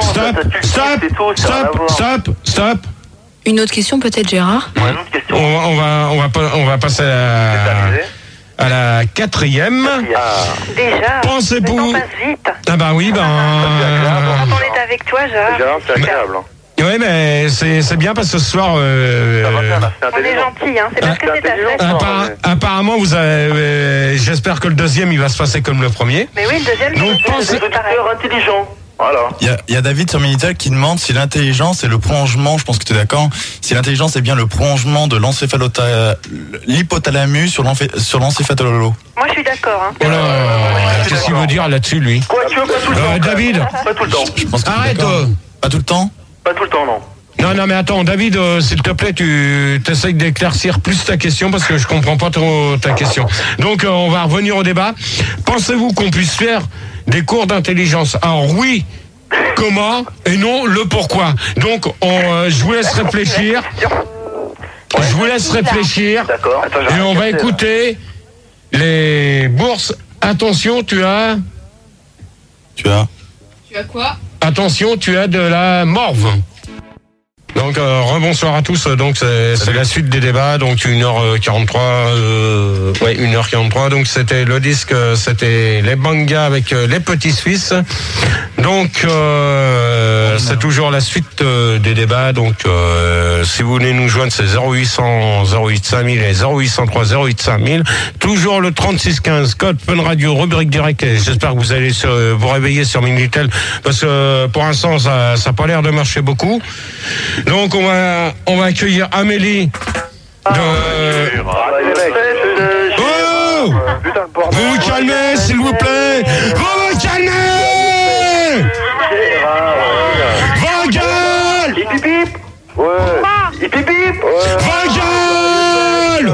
Stop. une autre question peut-être, Gérard. Ouais, une autre question. On va passer à la 4e. Déjà. Pensez-vous. On passe vite. Ah bah oui, Quand on est avec toi, Gérard. Gérard, c'est agréable. Oui, mais c'est bien parce que ce soir. On est gentil, hein. C'est parce que c'est ta fête. Apparemment, vous avez. J'espère que le deuxième, il va se passer comme le premier. Mais oui, le deuxième, C'est intelligent. Voilà. Il y a David sur Minitel qui demande si l'intelligence est le prolongement, je pense que tu es d'accord, si l'intelligence est bien le prolongement de l'hypothalamus sur l'encéphalolo. Moi, je suis d'accord, hein. Oh là, qu'est-ce qu'il veut dire là-dessus, lui? Quoi, tu veux pas tout le temps? David. Pas tout le temps. Arrête. Pas tout le temps? Pas tout le temps, non. Non, mais attends, David, s'il te plaît, tu t'essayes d'éclaircir plus ta question parce que je comprends pas trop ta question. Donc, on va revenir au débat. Pensez-vous qu'on puisse faire des cours d'intelligence? Alors oui, comment et non le pourquoi. Donc, je vous laisse réfléchir. D'accord. Et on va écouter les bourses. Attention, tu as quoi? Attention, tu as de la morve. Donc rebonsoir à tous. Donc c'est la suite des débats. Donc 1h43. 1h43. Donc c'était le disque, c'était les Bangas avec les Petits Suisses. Donc c'est toujours la suite des débats. Donc si vous voulez nous joindre, c'est 0800 08 5000 et 0803 08 5000. Toujours le 3615 code Fun Radio rubrique direct. Et j'espère que vous allez vous réveiller sur Minitel parce que pour l'instant ça n'a pas l'air de marcher beaucoup. Donc on va accueillir Amélie de... Oh, vous vous calmez s'il vous plaît. Vous vous calmez. Va gueule. Hip hip hip. Ouais. Hip hip hip. Va gueule.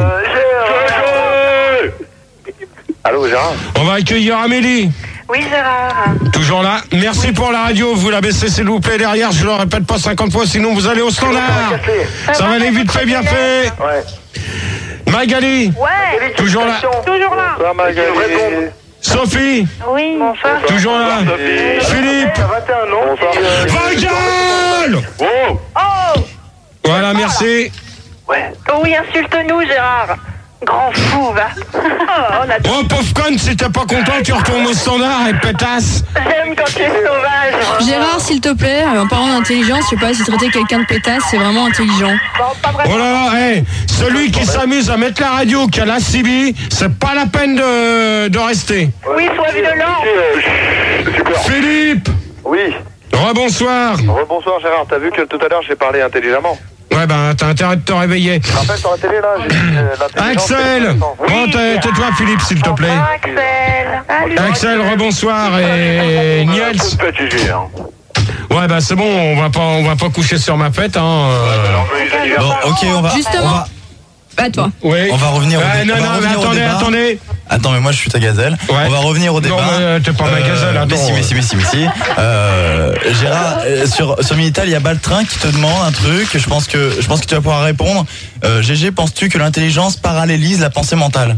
Allô, Gérard. On va accueillir Amélie. Oui, Gérard. Toujours là. Merci pour la radio. Vous la baissez s'il vous plaît derrière. Je ne le répète pas 50 fois, sinon vous allez au standard. Ça va aller vite fait, bien fait. Ouais. Magali. Ouais. Toujours là. Toujours là. Ça, Magali. Sophie. Oui. Bonsoir. Toujours là. Philippe. 21 ans. Va gueule. Oh. Voilà, merci. Ouais. Oh oui, insulte-nous, Gérard. Grand fou, va. Oh, pauvre conne, si t'es pas content, tu retournes au standard et pétasse. J'aime quand tu es sauvage. Gérard, s'il te plaît, en parlant d'intelligence, je sais pas si traiter quelqu'un de pétasse, c'est vraiment intelligent. Oh là là, celui qui s'amuse à mettre la radio, qui a la CB, c'est pas la peine de rester. Oui, sois violent. Super. Philippe. Oui. Rebonsoir. Rebonsoir, Gérard. T'as vu que tout à l'heure, j'ai parlé intelligemment. Ouais, ben, t'as intérêt de te réveiller. Je rappelle sur la télé, là, Axel. Bon, tais-toi, Philippe, s'il te plaît. Axel, rebonsoir. Et Niels. Ouais, bah, c'est bon, on va pas coucher sur ma fête, hein. Bon, ok, on va... Justement. À toi. Oui. On va revenir au débat. Non, mais attendez. Attends, mais moi je suis ta gazelle. Ouais. On va revenir au débat. Non, mais t'es pas ma gazelle, attends. Mais si. Gérard, sur Minitel, il y a Baltrin qui te demande un truc. Je pense que tu vas pouvoir répondre. GG, penses-tu que l'intelligence parallélise la pensée mentale?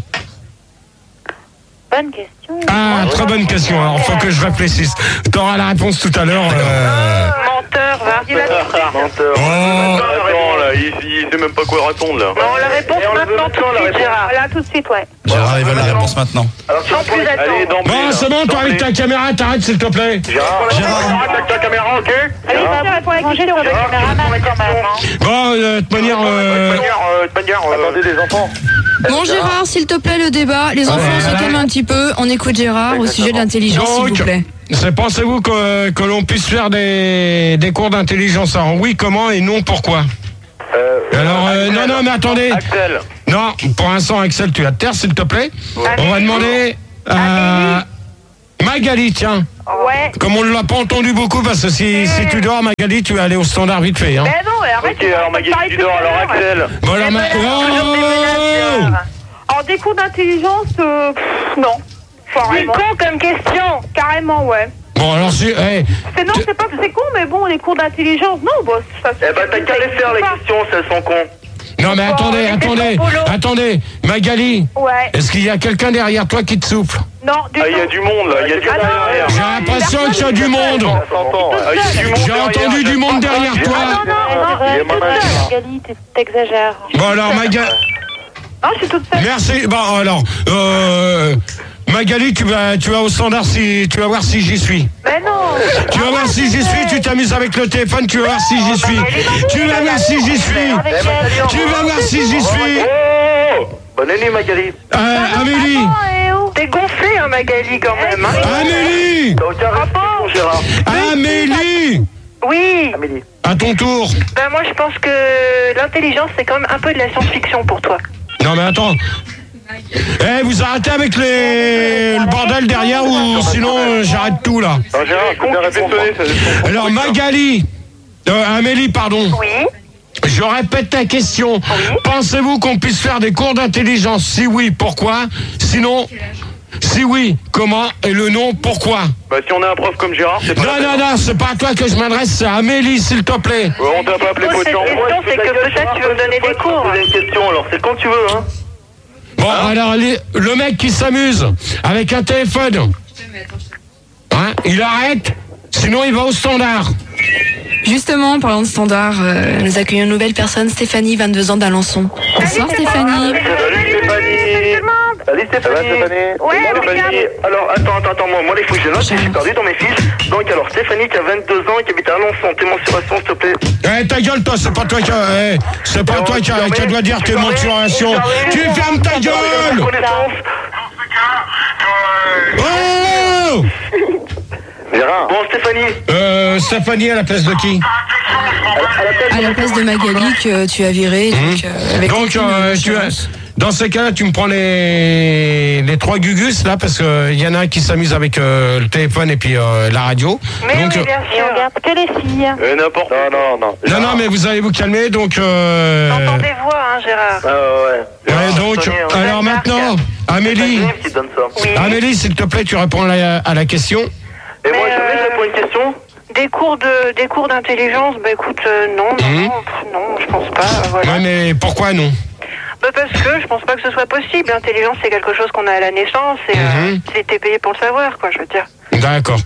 Bonne question. Ah, très bonne question. Alors, faut que je réfléchisse. T'auras la réponse tout à l'heure. Menteur, va. Menteur. Oh. Attends, là, il sait même pas quoi répondre là. Non, la réponse maintenant tout de suite, Gérard. Là, tout de suite, ouais. Gérard, il veut la réponse maintenant. Sans plus attendre. Bon, c'est bon, toi avec ta caméra, t'arrêtes s'il te plaît. Gérard, avec ta caméra, ok? Allez, va répondre à la question de caméraman quand même. Bon, de toute manière... Attendez les enfants. Bon Gérard, s'il te plaît, le débat. Les enfants se calment un petit peu. On écoute Gérard au sujet de l'intelligence, s'il vous plaît. Pensez-vous que l'on puisse faire des cours d'intelligence? Alors oui, comment et non, pourquoi? Alors, non, mais attendez. Axel. Non, pour l'instant, Axel, tu vas te taire, s'il te plaît. On va demander à Magali, tiens. Ouais. Comme on ne l'a pas entendu beaucoup, parce que si tu dors, Magali, tu vas aller au standard vite fait. Hein. Mais non, arrête. Ok, alors Magali, tu dors, alors Axel. Bon, alors, En des cours d'intelligence, non. C'est con comme question. Carrément, ouais. Bon, alors si... C'est pas que c'est con, mais bon, les cours d'intelligence, non, bon, ça... Eh ben, t'as qu'à les faire, les questions, si elles sont cons. Non, mais attendez, Magali. Ouais. Est-ce qu'il y a quelqu'un derrière toi qui te souffle? Non, du tout. Il y a du monde, là, il y a du monde derrière. J'ai l'impression qu'il y a du monde. J'ai entendu du monde derrière toi. Non, Magali, t'exagères. Bon, alors, Magali... Non, je suis toute seule. Merci. Bon, alors, Magali, tu vas au standard tu vas voir si j'y suis. Mais non. Tu vas voir si j'y suis, tu t'amuses avec le téléphone, tu vas voir si j'y suis. Tu vas voir si j'y suis. Tu vas voir si j'y suis. Bonne année, Magali. Amélie. T'es gonflé, hein, Magali, quand même. Hein. Amélie. T'as aucun respect, Gérard. Amélie. Oui. Amélie. À ton tour. Ben moi, je pense que l'intelligence, c'est quand même un peu de la science-fiction pour toi. Non, mais attends. Vous arrêtez avec le bordel derrière ou sinon j'arrête tout là. Alors, Gérard, écoute bien répondre. Alors Magali, Amélie, pardon. Oui. Je répète ta question. Oui. Pensez-vous qu'on puisse faire des cours d'intelligence? Si oui, pourquoi? Sinon, si oui, comment? Et le non, pourquoi? Bah si on a un prof comme Gérard, c'est pas... Non, c'est pas à toi que je m'adresse, c'est à Amélie, s'il te plaît. Ouais, on t'a pas appelé potion. La question, c'est que peut-être tu veux me donner des cours. C'est une question, alors c'est quand tu veux, hein. Bon, alors, le mec qui s'amuse avec un téléphone, hein, il arrête, sinon il va au standard. Justement, en parlant de standard, nous accueillons une nouvelle personne, Stéphanie, 22 ans d'Alençon. Bonsoir Stéphanie. Salut Stéphanie. Ouais, Stéphanie. Alors, attends, moi, il faut que je note, je suis perdu dans mes fiches. Donc, alors, Stéphanie qui a 22 ans et qui habite à Alençon, tes mensurations, s'il te plaît. Ta gueule, toi, c'est pas toi qui dois dire tes mensurations. Tu fermes ta gueule. Oh! Gérard. Bon, Stéphanie. Stéphanie à la place de qui? À la place de Magali que tu as viré. Dans ces cas-là, tu me prends les trois gugus là, parce qu'il y en a un qui s'amuse avec le téléphone et puis la radio. Mais donc, oui, bien sûr. On regarde que les filles. N'importe. Non, mais vous allez vous calmer, donc. T'entends des voix, hein, Gérard. Ouais, donc. Alors maintenant, Amélie. Oui. Amélie, s'il te plaît, tu réponds à la question. Et moi, je réponds une question. Des cours d'intelligence, bah écoute, non, je pense pas. Voilà. Ouais, mais pourquoi non? Parce que je pense pas que ce soit possible. L'intelligence, c'est quelque chose qu'on a à la naissance et t'es payé pour le savoir, quoi, je veux dire. D'accord.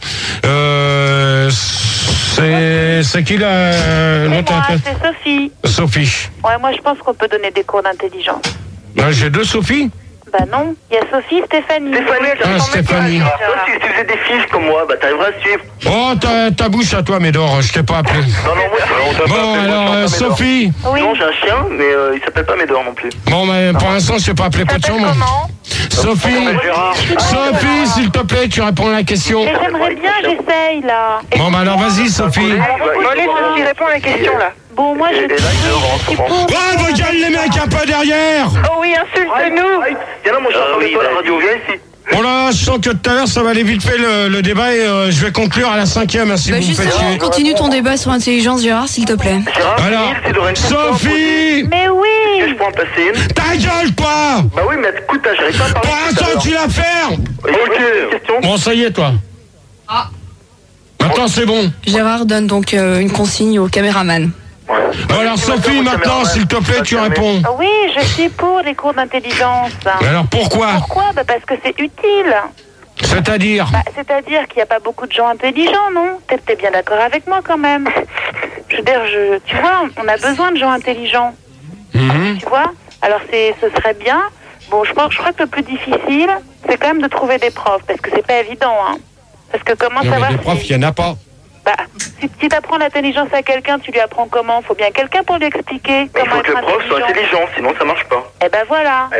C'est qui l'autre? C'est Sophie. Sophie. Ouais, moi je pense qu'on peut donner des cours d'intelligence. J'ai deux Sophie? Bah non, il y a Sophie, Stéphanie. Stéphanie. Toi, si tu faisais des fiches comme moi, bah t'arriveras à suivre. Oh, ta bouche à toi, Médor, je t'ai pas appelé. Non, on t'a pas Bon, appelé. alors, Sophie. Oui. Non, j'ai un chien, mais il s'appelle pas Médor non plus. Bon, mais pour l'instant, je t'ai pas appelé Potion. Sophie, s'il te plaît, tu réponds à la question. Mais j'aimerais bien, j'essaye là. Bon, bah alors, vas-y, Sophie. Allez, réponds à la question, là. Bon, moi je suis pour. Oh, regarde les mecs un peu derrière. Oh oui, insulte-nous. Viens là, moi je suis en train de toi, la radio, viens ici. Bon là, je sens que tout à l'heure, ça va aller vite fait le débat et je vais conclure à la 5e, si vous me faites Justement, chier. continue ton débat sur l'intelligence, Gérard, s'il te plaît. Alors, Sophie. Mais oui. Je peux en passer une. Ta gueule, toi. Bah oui, mais écoute, j'arrive pas à parler. Pour l'instant, tu la fermes. Ok. Bon, ça y est, toi. Maintenant, c'est bon. Gérard donne donc une consigne au caméraman. Bon, alors, Sophie, maintenant, s'il te plaît, tu réponds. Oui, je suis pour les cours d'intelligence. Alors, pourquoi? Pourquoi? Bah parce que c'est utile. C'est-à-dire? C'est-à-dire qu'il n'y a pas beaucoup de gens intelligents, non? T'es bien d'accord avec moi quand même? je veux dire, tu vois, on a besoin de gens intelligents. Tu vois. Alors ce serait bien. Bon, je crois que le plus difficile, c'est quand même de trouver des profs, parce que c'est pas évident, hein. Parce que comment savoir des profs, il n'y en a pas. Bah, si tu apprends l'intelligence à quelqu'un, tu lui apprends comment? Faut bien quelqu'un pour lui expliquer comment être intelligent. Il faut que le prof soit intelligent, sinon ça marche pas. Et ben voilà.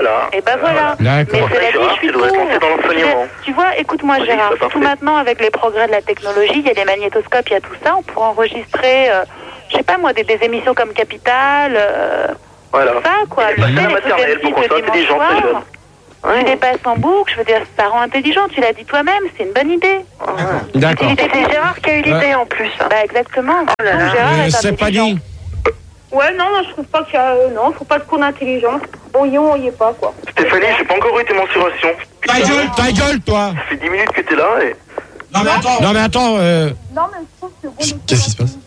Mais c'est la vie, je suis pour. Tu vois, écoute-moi Gérard, tout maintenant avec les progrès de la technologie, il y a des magnétoscopes, il y a tout ça, on pourrait enregistrer, je sais pas moi, des émissions comme Capital, voilà. Ça quoi. La maternelle pour qu'on soit intelligent très jeune. Tu les passes en boucle, je veux dire, ça rend intelligent, tu l'as dit toi-même, c'est une bonne idée. D'accord. C'est Gérard qui a eu l'idée en plus. Bah exactement. Gérard est Stéphanie. Ouais, non, je trouve pas qu'il y a... non, faut pas de cours d'intelligence. Bon, on y est pas, quoi. Stéphanie, j'ai pas encore eu tes mensurations. Ta gueule, toi. Ça fait 10 minutes que t'es là et... Non, mais attends. Non, mais je trouve que... Qu'est-ce qui se passe?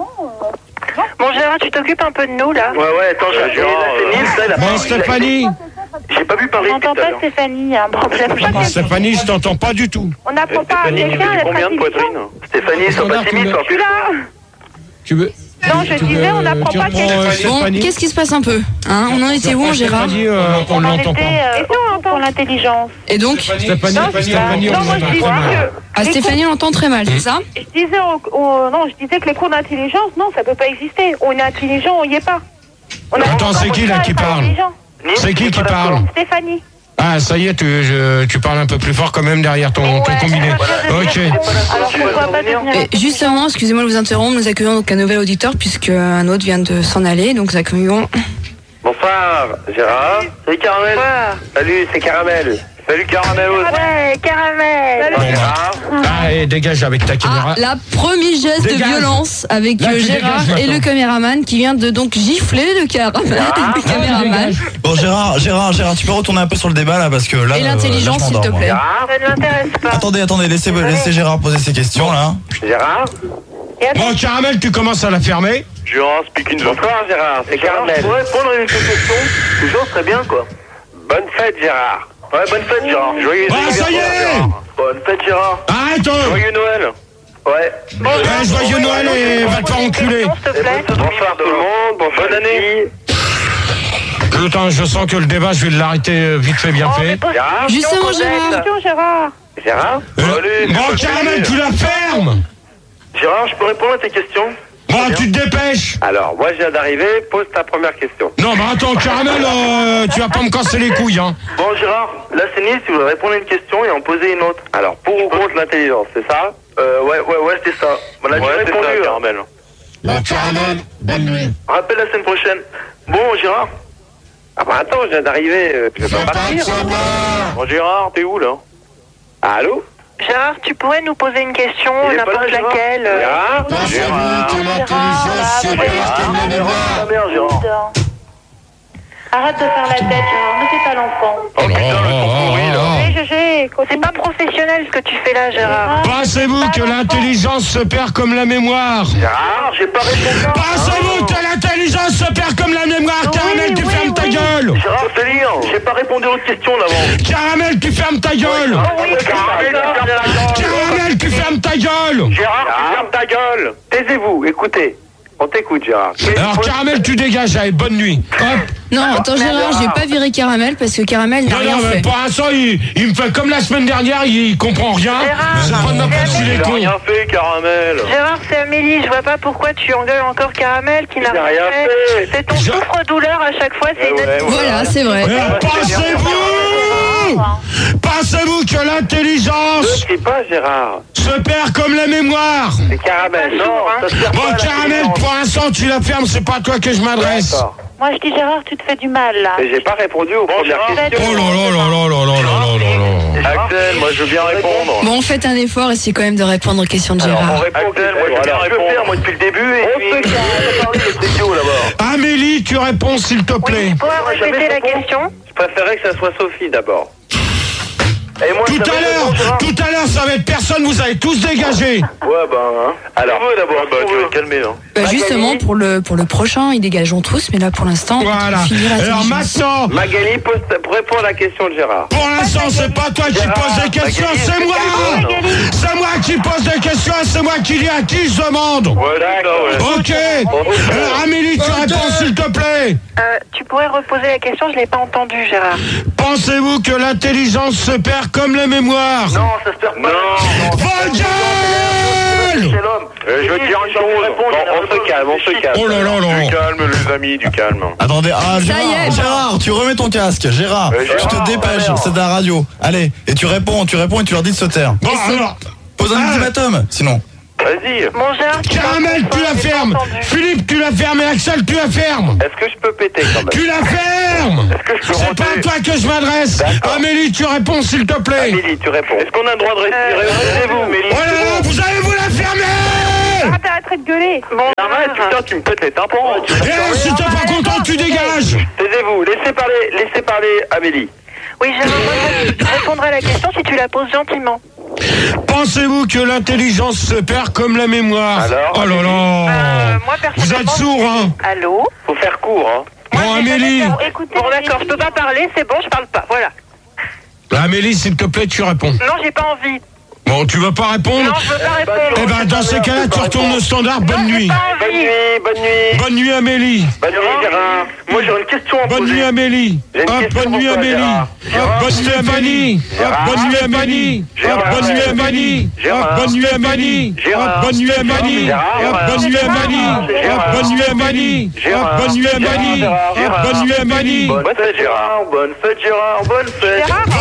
Bon, Gérard, tu t'occupes un peu de nous, là. Ouais, attends, j'ai Bon, Stéphanie. J'ai pas vu parler. On n'entend pas Stéphanie, il y a un problème. Stéphanie, je t'entends pas du tout. On n'apprend pas à quelqu'un à être intelligent. Stéphanie, sois pas timide, toi. Tu veux... Non, je disais, on n'apprend pas à quelqu'un. Bon, qu'est-ce qui se passe un peu hein? On en était où, Gérard? On l'entend pas. Pour l'intelligence. Et donc Stéphanie, on l'entend très mal. Ah, Stéphanie, on l'entend très mal, c'est ça? Je disais que les cours d'intelligence, non, ça peut pas exister. On est intelligent, on y est pas. Attends, c'est qui là qui parle? C'est qui parle? Stéphanie. Ah, ça y est, tu parles un peu plus fort quand même derrière ton combiné. Ok. Alors pourquoi pas devenir... Justement, excusez-moi de vous interrompre, nous accueillons donc un nouvel auditeur puisque un autre vient de s'en aller, donc nous accueillons... Bonsoir, Gérard. Salut Caramel. Bonsoir. Salut, c'est Caramel. Salut Caramel. Ouais, Caramel. Ah, et dégage avec ta caméra. Ah, la premier geste de violence avec Gérard et le caméraman qui vient de donc gifler le caméraman. Bon Gérard, tu peux retourner un peu sur le débat là parce que là. Et l'intelligence, s'il te plaît. Ça ne m'intéresse pas. Attendez, laissez Gérard poser ses questions là. Gérard. Bon, Caramel, tu commences à la fermer. Gérard, speak in. Bonsoir Gérard, c'est Caramel. Ouais, répondre à une question, toujours très bien quoi. Bonne fête Gérard. Ouais, bonne fête Gérard. Joyeux ça y est. Bonne fête Gérard. Arrête. Joyeux Noël. Ouais. Joyeux Noël et va te faire enculer. Bonsoir tout le monde, bonne année. Attends, je sens que le débat, je vais l'arrêter vite fait, bien fait. Justement, Gérard. Gérard. Bon, Caramel, tu la fermes. Gérard, je peux répondre à tes questions? Bon, tu te dépêches. Alors, moi je viens d'arriver, pose ta première question. Non, mais attends, Caramel, tu vas pas me casser les couilles, hein. Bon, Gérard, là c'est Nice, tu voudrais répondre à une question et en poser une autre. Alors, pour ou contre l'intelligence, c'est ça? Ouais, c'est ça. On a déjà répondu. Ça, Caramel. Caramel, bonne nuit. Rappelle la semaine prochaine. Bon, Gérard. Ah bah attends, je viens d'arriver, tu veux pas partir? Bon, Gérard, t'es où là? Allô? Gérard, tu pourrais nous poser une question, n'importe laquelle. Gérard. Arrête de faire la tête, Gérard, ne fais pas l'enfant. Oh putain, c'est pas professionnel ce que tu fais là, Gérard. Pensez-vous que l'intelligence se perd comme la mémoire? Gérard, j'ai pas répondu. Pensez-vous que l'intelligence se perd comme la mémoire? Caramel, tu fermes ta gueule. Gérard, c'est lire. J'ai pas répondu aux questions d'avant. Caramel, tu fermes ta gueule. Caramel, tu fermes ta gueule. Gérard, tu fermes ta gueule. Taisez-vous, écoutez. On t'écoute, Gérard. Alors, Caramel, tu dégages, allez, bonne nuit. Hop. Non, attends, Gérard, je vais pas virer Caramel parce que Caramel n'a rien fait. Pour l'instant, il me fait comme la semaine dernière, il comprend rien. C'est pas n'importe qui les cons. Il a rien fait, Caramel. Gérard, c'est Amélie, je vois pas pourquoi tu engueules encore Caramel qui n'a rien fait. C'est ton souffre-douleur à chaque fois, c'est une... Voilà, c'est vrai. Pensez-vous que l'intelligence... Ne crie pas, Gérard. Se perd comme la mémoire. C'est Caramel, non. Bon, Caramel, pour l'instant, tu la fermes, c'est pas à toi que je m'adresse. Moi, je dis Gérard, tu te fais du mal, là. Mais j'ai pas répondu aux premières questions. Oh là. Axel, moi, je veux bien répondre. Bon, faites un effort, essayez quand même de répondre aux questions de Gérard. Axel, moi, je veux bien répondre. Moi, depuis le début, et puis... Amélie, tu réponds, s'il te plaît. Tu pourrais répéter la question? Je préférais que ça soit Sophie, d'abord. Tout à l'heure, ça va être personne, vous allez tous dégager. Ouais, alors, d'abord, tu vas te calmer, hein. Justement, pour le prochain, ils dégageront tous, mais là, pour l'instant, voilà. Alors maintenant, Magali, pour répondre à la question de Gérard. Pour l'instant, c'est pas toi qui poses des questions, c'est moi. C'est moi qui pose des questions, c'est moi qui dis à qui je demande. Ouais, d'accord, Ok. Amélie, tu réponds, s'il te plaît. Tu pourrais reposer la question, je l'ai pas entendu, Gérard. Pensez-vous que l'intelligence se perd comme la mémoire? Non, ça se perd pas. Non. Vos gueules! C'est l'homme. Je veux te dire une chose. On se calme. Oh là là là. Du calme, les amis, du calme. Attendez, Gérard, tu remets ton casque. Gérard, tu te dépêches, c'est de la radio. Allez, et tu réponds et tu leur dis de se taire. Bon, alors. Pose un ultimatum, sinon. Vas-y. Mon Gérard, Caramel, tu la fermes. Philippe, tu la fermes. Et Axel, tu la fermes. Est-ce que je peux péter quand même? Tu la fermes. C'est pas à toi que je m'adresse. Amélie, tu réponds, s'il te plaît. Amélie, tu réponds. Est-ce qu'on a le droit de respirer? Vous, Amélie. Oh là là, vous allez vous la fermer. Arrête de gueuler. Arrête, putain, tu me pètes les tympans. Et si t'es pas content, tu dégages. Taisez-vous, laissez parler Amélie. Oui, Gérard, moi, je répondrai à la question si tu la poses gentiment. Pensez-vous que l'intelligence se perd comme la mémoire? Alors, oh là là. Moi, Vous êtes sourd, hein? Allô? Faut faire court, hein. Bon, Amélie. Écoutez, bon, d'accord, je peux pas parler, c'est bon, je parle pas, voilà. Amélie, s'il te plaît, tu réponds. Non, j'ai pas envie. Bon, tu veux pas répondre? Non, je veux pas répondre. Eh ben, dans ces cas-là, tu retournes au standard. Bonne nuit. Bonne nuit, Amélie. Bonne nuit, Gérard. Moi, j'aurais une question à poser. Bonne nuit, Amélie. Bonne nuit, Amélie. Bonne nuit, Amélie. Bonne nuit, Amélie. Bonne nuit, Amélie. Bonne nuit, Amélie. Bonne nuit, Amélie. Bonne nuit, Amélie. Bonne nuit, Amélie. Bonne nuit, Amélie. Bonne nuit, Amélie. Bonne fête, Gérard. Bonne fête, Gérard. Bonne fête.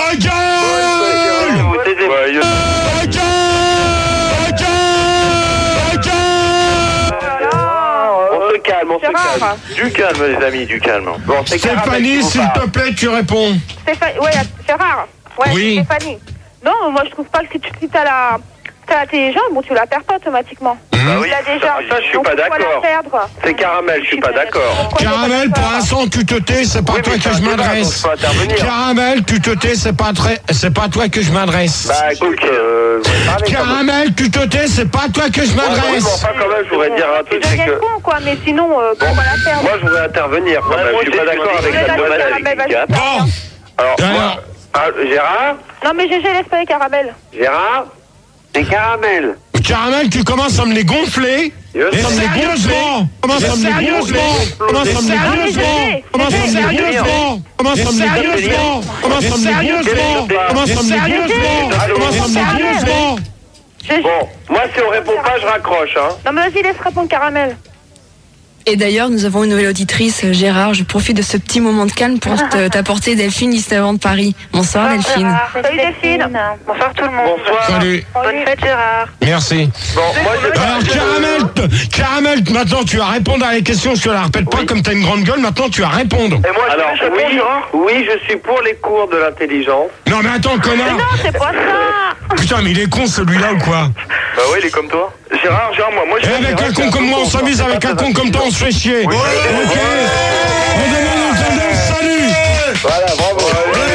On se calme. Du calme, les amis, du calme. Bon, Stéphanie, s'il te plaît, tu réponds. Ouais, Gérard. Ouais, oui. Stéphanie. Non, moi je trouve pas que si t'as l'intelligence, bon, tu la perds pas automatiquement. Bah oui, déjà. Ça, je suis pas d'accord. C'est Caramel, je suis pas d'accord. Caramel, pour l'instant, tu te tais, c'est pas toi que je m'adresse. Caramel, tu te tais, c'est pas toi que je m'adresse. Bah écoute, Caramel, tu te tais, c'est pas toi que je m'adresse. Enfin, quand même, je voudrais dire un truc, c'est que... con, quoi, mais sinon, on va la perdre. Moi, je voudrais intervenir, quand même. Je suis pas d'accord avec la demoiselle. Bon. Alors, Gérard? Non, mais GG, laisse pas les caramels. Gérard? C'est Caramel. Caramel, tu commences à me les gonfler. Et sérieusement. Commence à me les gonfler. Commence à me les gonfler. Commence à me les gonfler. Commence à me les gonfler. Commence à me les gonfler. Commence à me les gonfler. Commence à me les gonfler. Bon, moi, si on répond pas, je raccroche, hein. Non, mais vas-y, laisse répondre caramel. Et d'ailleurs, nous avons une nouvelle auditrice, Gérard. Je profite de ce petit moment de calme pour t'apporter Delphine, 19 ans de Paris. Bonsoir, Delphine. Salut Delphine. Bonsoir tout le monde. Bonsoir. Salut. Bonne fête Gérard. Merci. Bon, moi, Alors, Caramel, maintenant tu vas répondre à les questions. Je te la répète pas comme t'as une grande gueule. Maintenant tu vas répondre. Et moi, alors, oui, je suis pour les cours de l'intelligence. Non, mais attends, connard. Mais non, c'est pas ça. Putain, mais il est con celui-là ou quoi? Bah ouais, il est comme toi. Gérard, moi Et avec un con comme moi, on s'amuse, avec un con comme toi, on se fait chier. Ok. On demande au tendance, salut. Voilà, bravo.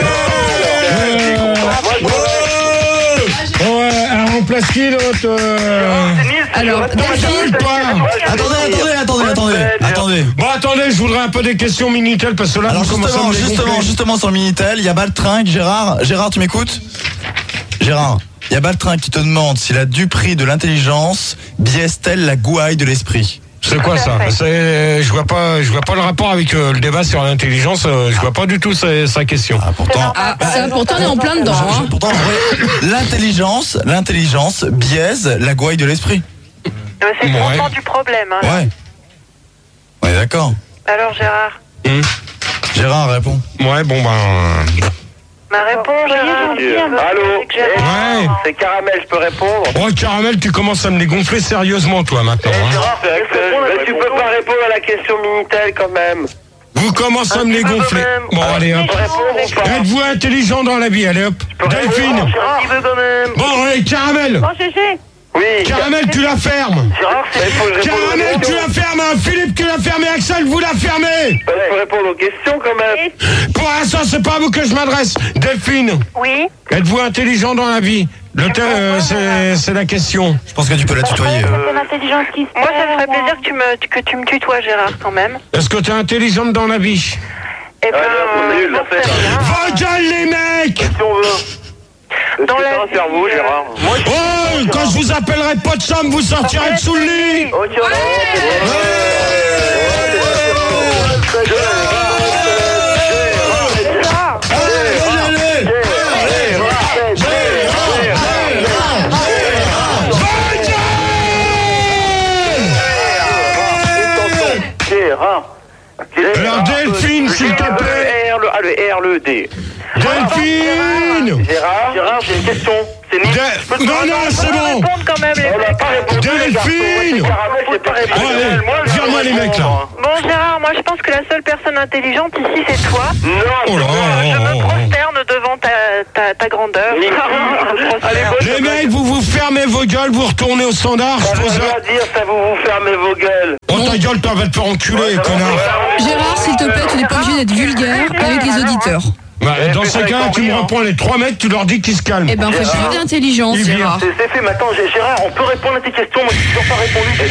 Ouais, elle remplace qui l'autre? Alors, Delphine, toi. Attendez. Bon, attendez, je voudrais un peu des questions Minitel parce que là, Alors justement sur le Minitel, il y a Baltringue. Gérard, tu m'écoutes? Gérard, il y a Baltringue qui te demande si la duperie de l'intelligence biaise-t-elle la gouaille de l'esprit. C'est quoi ça? Je vois pas le rapport avec le débat sur l'intelligence. Je vois pas du tout sa question. Pourtant, on est en plein dedans. Pourtant, en vrai, l'intelligence biaise la gouaille de l'esprit. C'est le fondement du problème. Hein. Ouais. Ouais, d'accord. Alors Gérard. Gérard, réponds. Ouais, bon ben. Ma réponse, Gérard. Allô? Ouais. C'est Caramel, je peux répondre? Oh, Caramel, tu commences à me les gonfler sérieusement, toi, maintenant. Gérard, tu peux pas répondre à la question Minitel, quand même. Vous commencez à me les gonfler. Bon, allez, hop. Êtes-vous intelligent dans la vie? Allez, hop. Delphine. Bon, allez, Caramel. Bon, GG. Oui. Caramel, tu la fermes. Gérard, Caramel, tu la fermes. Philippe, tu la fermes. Et Axel, vous la fermez. Il faut répondre aux questions quand même. Pour l'instant, c'est pas à vous que je m'adresse. Delphine. Oui. Êtes-vous intelligent dans la vie? C'est la question. Je pense que tu peux la tutoyer. C'est l'intelligence qui se Moi, ça me ferait plaisir que tu me tutoies, Gérard, quand même. Est-ce que t'es intelligente dans la vie? Eh ben, vos gueules, les mecs! Si on veut. Dans la un cerveau, Gérard. Oh, quand je vous appellerai pas de chambre, vous sortirez de sous le lit! Alors Delphine, s'il te plaît. Le R, le D. Delphine. Gérard, j'ai une question. Non, c'est bon. Delphine. Viens-moi les mecs là. Bon Gérard, moi je pense que la seule personne intelligente ici c'est toi. Non. Je me prosterne devant ta grandeur. Les mecs, vous fermez vos gueules, vous retournez au standard. Ça veut pas dire ça, vous fermez vos gueules. Oh ta gueule, toi va te faire enculer, connard. Gérard, s'il te plaît, tu n'es pas obligé d'être vulgaire avec les auditeurs. Bah, dans ces cas-là, tu me reprends les 3 mecs, tu leur dis qu'ils se calment. Eh ben, fais preuve d'intelligence, Gérard. C'est fait, mais attends, Gérard, on peut répondre à tes questions, moi j'ai toujours pas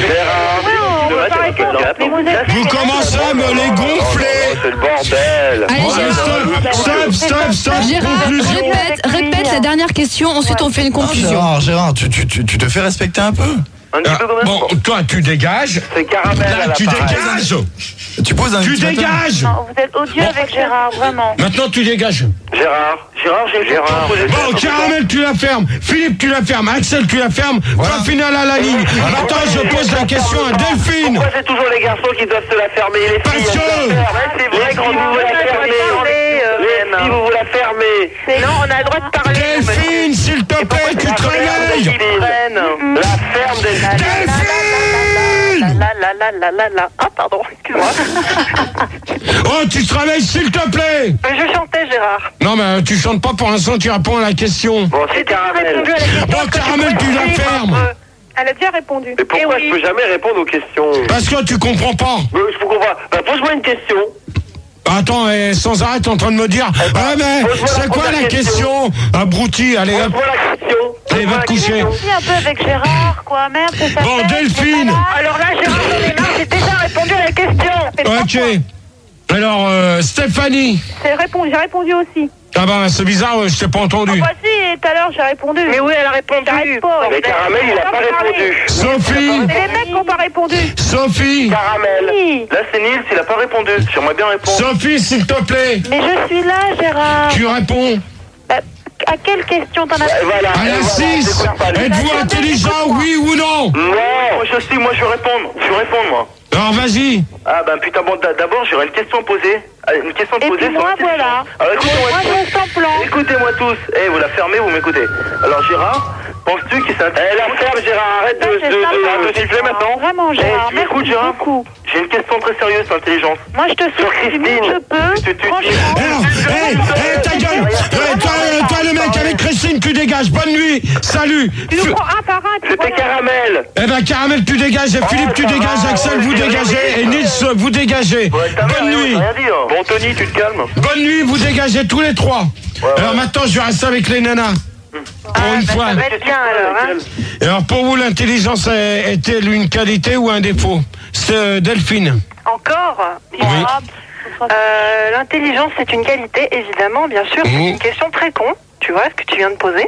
répondu. Vous commencez à me les gonfler. C'est le bordel. Allez, Stop. Gérard, répète la dernière question, ensuite on fait une conclusion. Gérard, tu te fais respecter un peu. Bon, toi, tu dégages. C'est caramel. Là, tu dégages. Tu poses un. Tu dégages. Non, vous êtes odieux avec Gérard, vraiment. Maintenant, tu dégages. Gérard, Bon, Caramel, tu la fermes. Philippe, tu la fermes. Axel, tu la fermes. Point final à la ligne. Maintenant, je pose la question à Delphine. Pourquoi c'est toujours les garçons qui doivent se la fermer? Les filles, parce que c'est vrai quand vous la fermez. Les filles, vous la fermez. Non, on a le droit de parler. Delphine, s'il te plaît, tu te réveilles. La ferme des Delphine. Ah, pardon, excuse-moi. Oh, tu te réveilles, s'il te plaît. Je chantais, Gérard. Non, mais tu chantes pas pour l'instant, tu réponds à la question. Bon, c'est Caramel. Bon, Caramel, tu la fermes. Elle a déjà répondu. Mais pourquoi je peux jamais répondre aux questions? Parce que tu comprends pas. Je comprends pas. Bah, pose-moi une question. Attends, sans arrêt, t'es en train de me dire. Ouais, mais c'est quoi la question? Abruti, allez hop. Pose-moi la question. Allez, va te coucher. Aussi un peu avec Gérard, quoi, merde, c'est ça. Bon, Delphine. Alors là, Gérard, j'en ai marre, j'ai déjà répondu à la question. Ok. Alors, Stéphanie. J'ai répondu aussi. Ah bah, c'est bizarre, je t'ai pas entendu. Ah bah si, tout à l'heure j'ai répondu. Mais oui, elle a répondu. Mais Caramel, il a pas répondu. Sophie. C'est les mecs qui n'ont pas répondu. Sophie. Caramel. Oui. Là, c'est Nils, il a pas répondu. J'aimerais bien répondre. Sophie, s'il te plaît. Mais je suis là, Gérard. Tu réponds. À quelle question t'en as? Voilà. À la 6. Êtes-vous intelligent, oui ou non? Non, moi je vais répondre. Je vais répondre, moi. Alors, vas-y. Ah ben putain, bon, d'abord j'aurais une question à poser. Une question à poser. Et puis moi, voilà. Alors écoutez-moi Moi, je sens plan. Écoutez-moi tous. Vous la fermez, vous m'écoutez. Alors Gérard, penses-tu qu'il s'intéresse? La ferme, Gérard, arrête de siffler maintenant. Vraiment, Gérard, tu m'écoutes, Gérard? beaucoup. J'ai une question très sérieuse sur l'intelligence. Moi, je te souffle du mieux que je peux. Franchement. Alors, ta gueule. Toi, le mec avec Christine, tu dégages. Bonne nuit. Salut. Tu nous prends un par un. C'était Caramel. Eh ben, Caramel, tu dégages. Et Philippe, tu dégages. Axel, vous dégagez. Et Nils, vous dégagez. Bonne nuit. Bon, Tony, tu te calmes. Bonne nuit, vous dégagez tous les 3. Alors maintenant, je vais rester avec les nanas. Pour une fois. Ça va être bien, alors, hein. Et alors, pour vous, l'intelligence est-elle une qualité ou un défaut? C'est Delphine. Encore? Oui. L'intelligence, c'est une qualité, évidemment, bien sûr. C'est une question très con, tu vois, ce que tu viens de poser.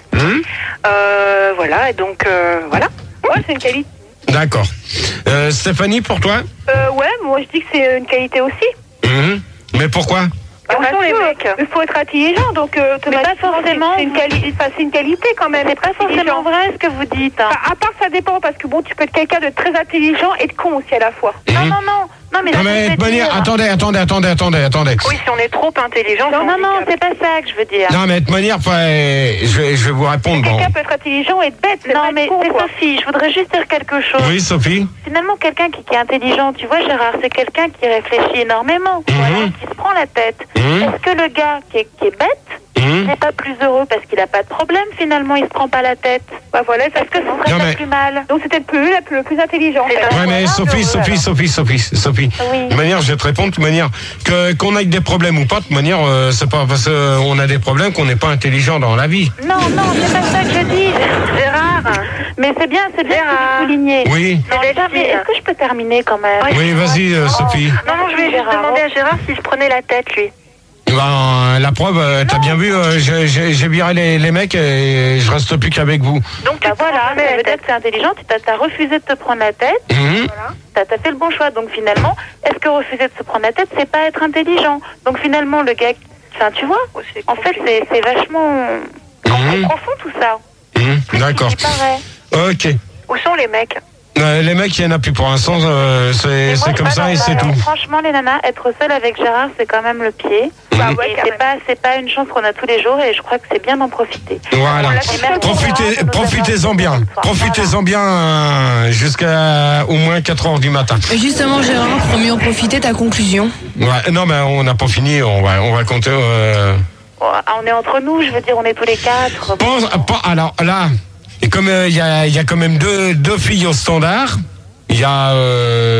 Voilà, et donc, voilà. Ouais, c'est une qualité. D'accord. Stéphanie, pour toi? Ouais, moi je dis que c'est une qualité aussi. Mais pourquoi? Les mecs. Il faut être intelligent, donc mais pas forcément. C'est une qualité quand même. C'est pas forcément vrai ce que vous dites. Hein. À part ça dépend, parce que bon, tu peux être quelqu'un de très intelligent et de con aussi à la fois. Non, mais de manière, attendez. Oui, si on est trop intelligent. Non, c'est pas ça que je veux dire. Non, mais de manière, je vais vous répondre. Quelqu'un peut être intelligent et bête. Non, mais c'est Sophie, je voudrais juste dire quelque chose. Oui, Sophie. Finalement, quelqu'un qui est intelligent, tu vois, Gérard, c'est quelqu'un qui réfléchit énormément, qui se prend la tête. Est-ce que le gars qui est bête, Il n'est pas plus heureux parce qu'il n'a pas de problème finalement, il se prend pas la tête. Bah voilà, Est-ce que ce serait pas plus mal? Donc c'était le plus intelligent. Ouais, mais Sophie. Oui. De manière, je vais te répondre, de toute manière, qu'on ait des problèmes ou pas, de toute manière, c'est pas parce qu'on a des problèmes qu'on n'est pas intelligent dans la vie. Non, c'est pas ça que je dis, Gérard. Mais c'est bien que vous soulignez. Oui. Mais est-ce que je peux terminer quand même? Oui, vas-y, Sophie. Non, je vais juste demander à Gérard s'il se prenait la tête, lui. Ben, la preuve, t'as bien vu, j'ai viré les mecs et je reste plus qu'avec vous. Donc voilà, ça veut dire que c'est intelligent, t'as refusé de te prendre la tête, voilà. T'as fait le bon choix, donc finalement, est-ce que refuser de se prendre la tête, c'est pas être intelligent? Donc finalement, le gars, tu vois, en fait, c'est vachement profond tout ça. D'accord. Ok. Où sont les mecs? Les mecs, il n'y en a plus pour l'instant, c'est comme ça et c'est tout. Franchement, les nanas, être seule avec Gérard, c'est quand même le pied. C'est pas une chance qu'on a tous les jours et je crois que c'est bien d'en profiter. Voilà. Profitez-en bien. Profitez-en bien jusqu'à au moins 4h du matin. Et justement, Gérard, pour mieux en profiter, ta conclusion? Ouais, non, mais on n'a pas fini, on va compter. On est entre nous, je veux dire, on est tous les 4. Alors là. Et comme il y a quand même deux filles au standard, il y a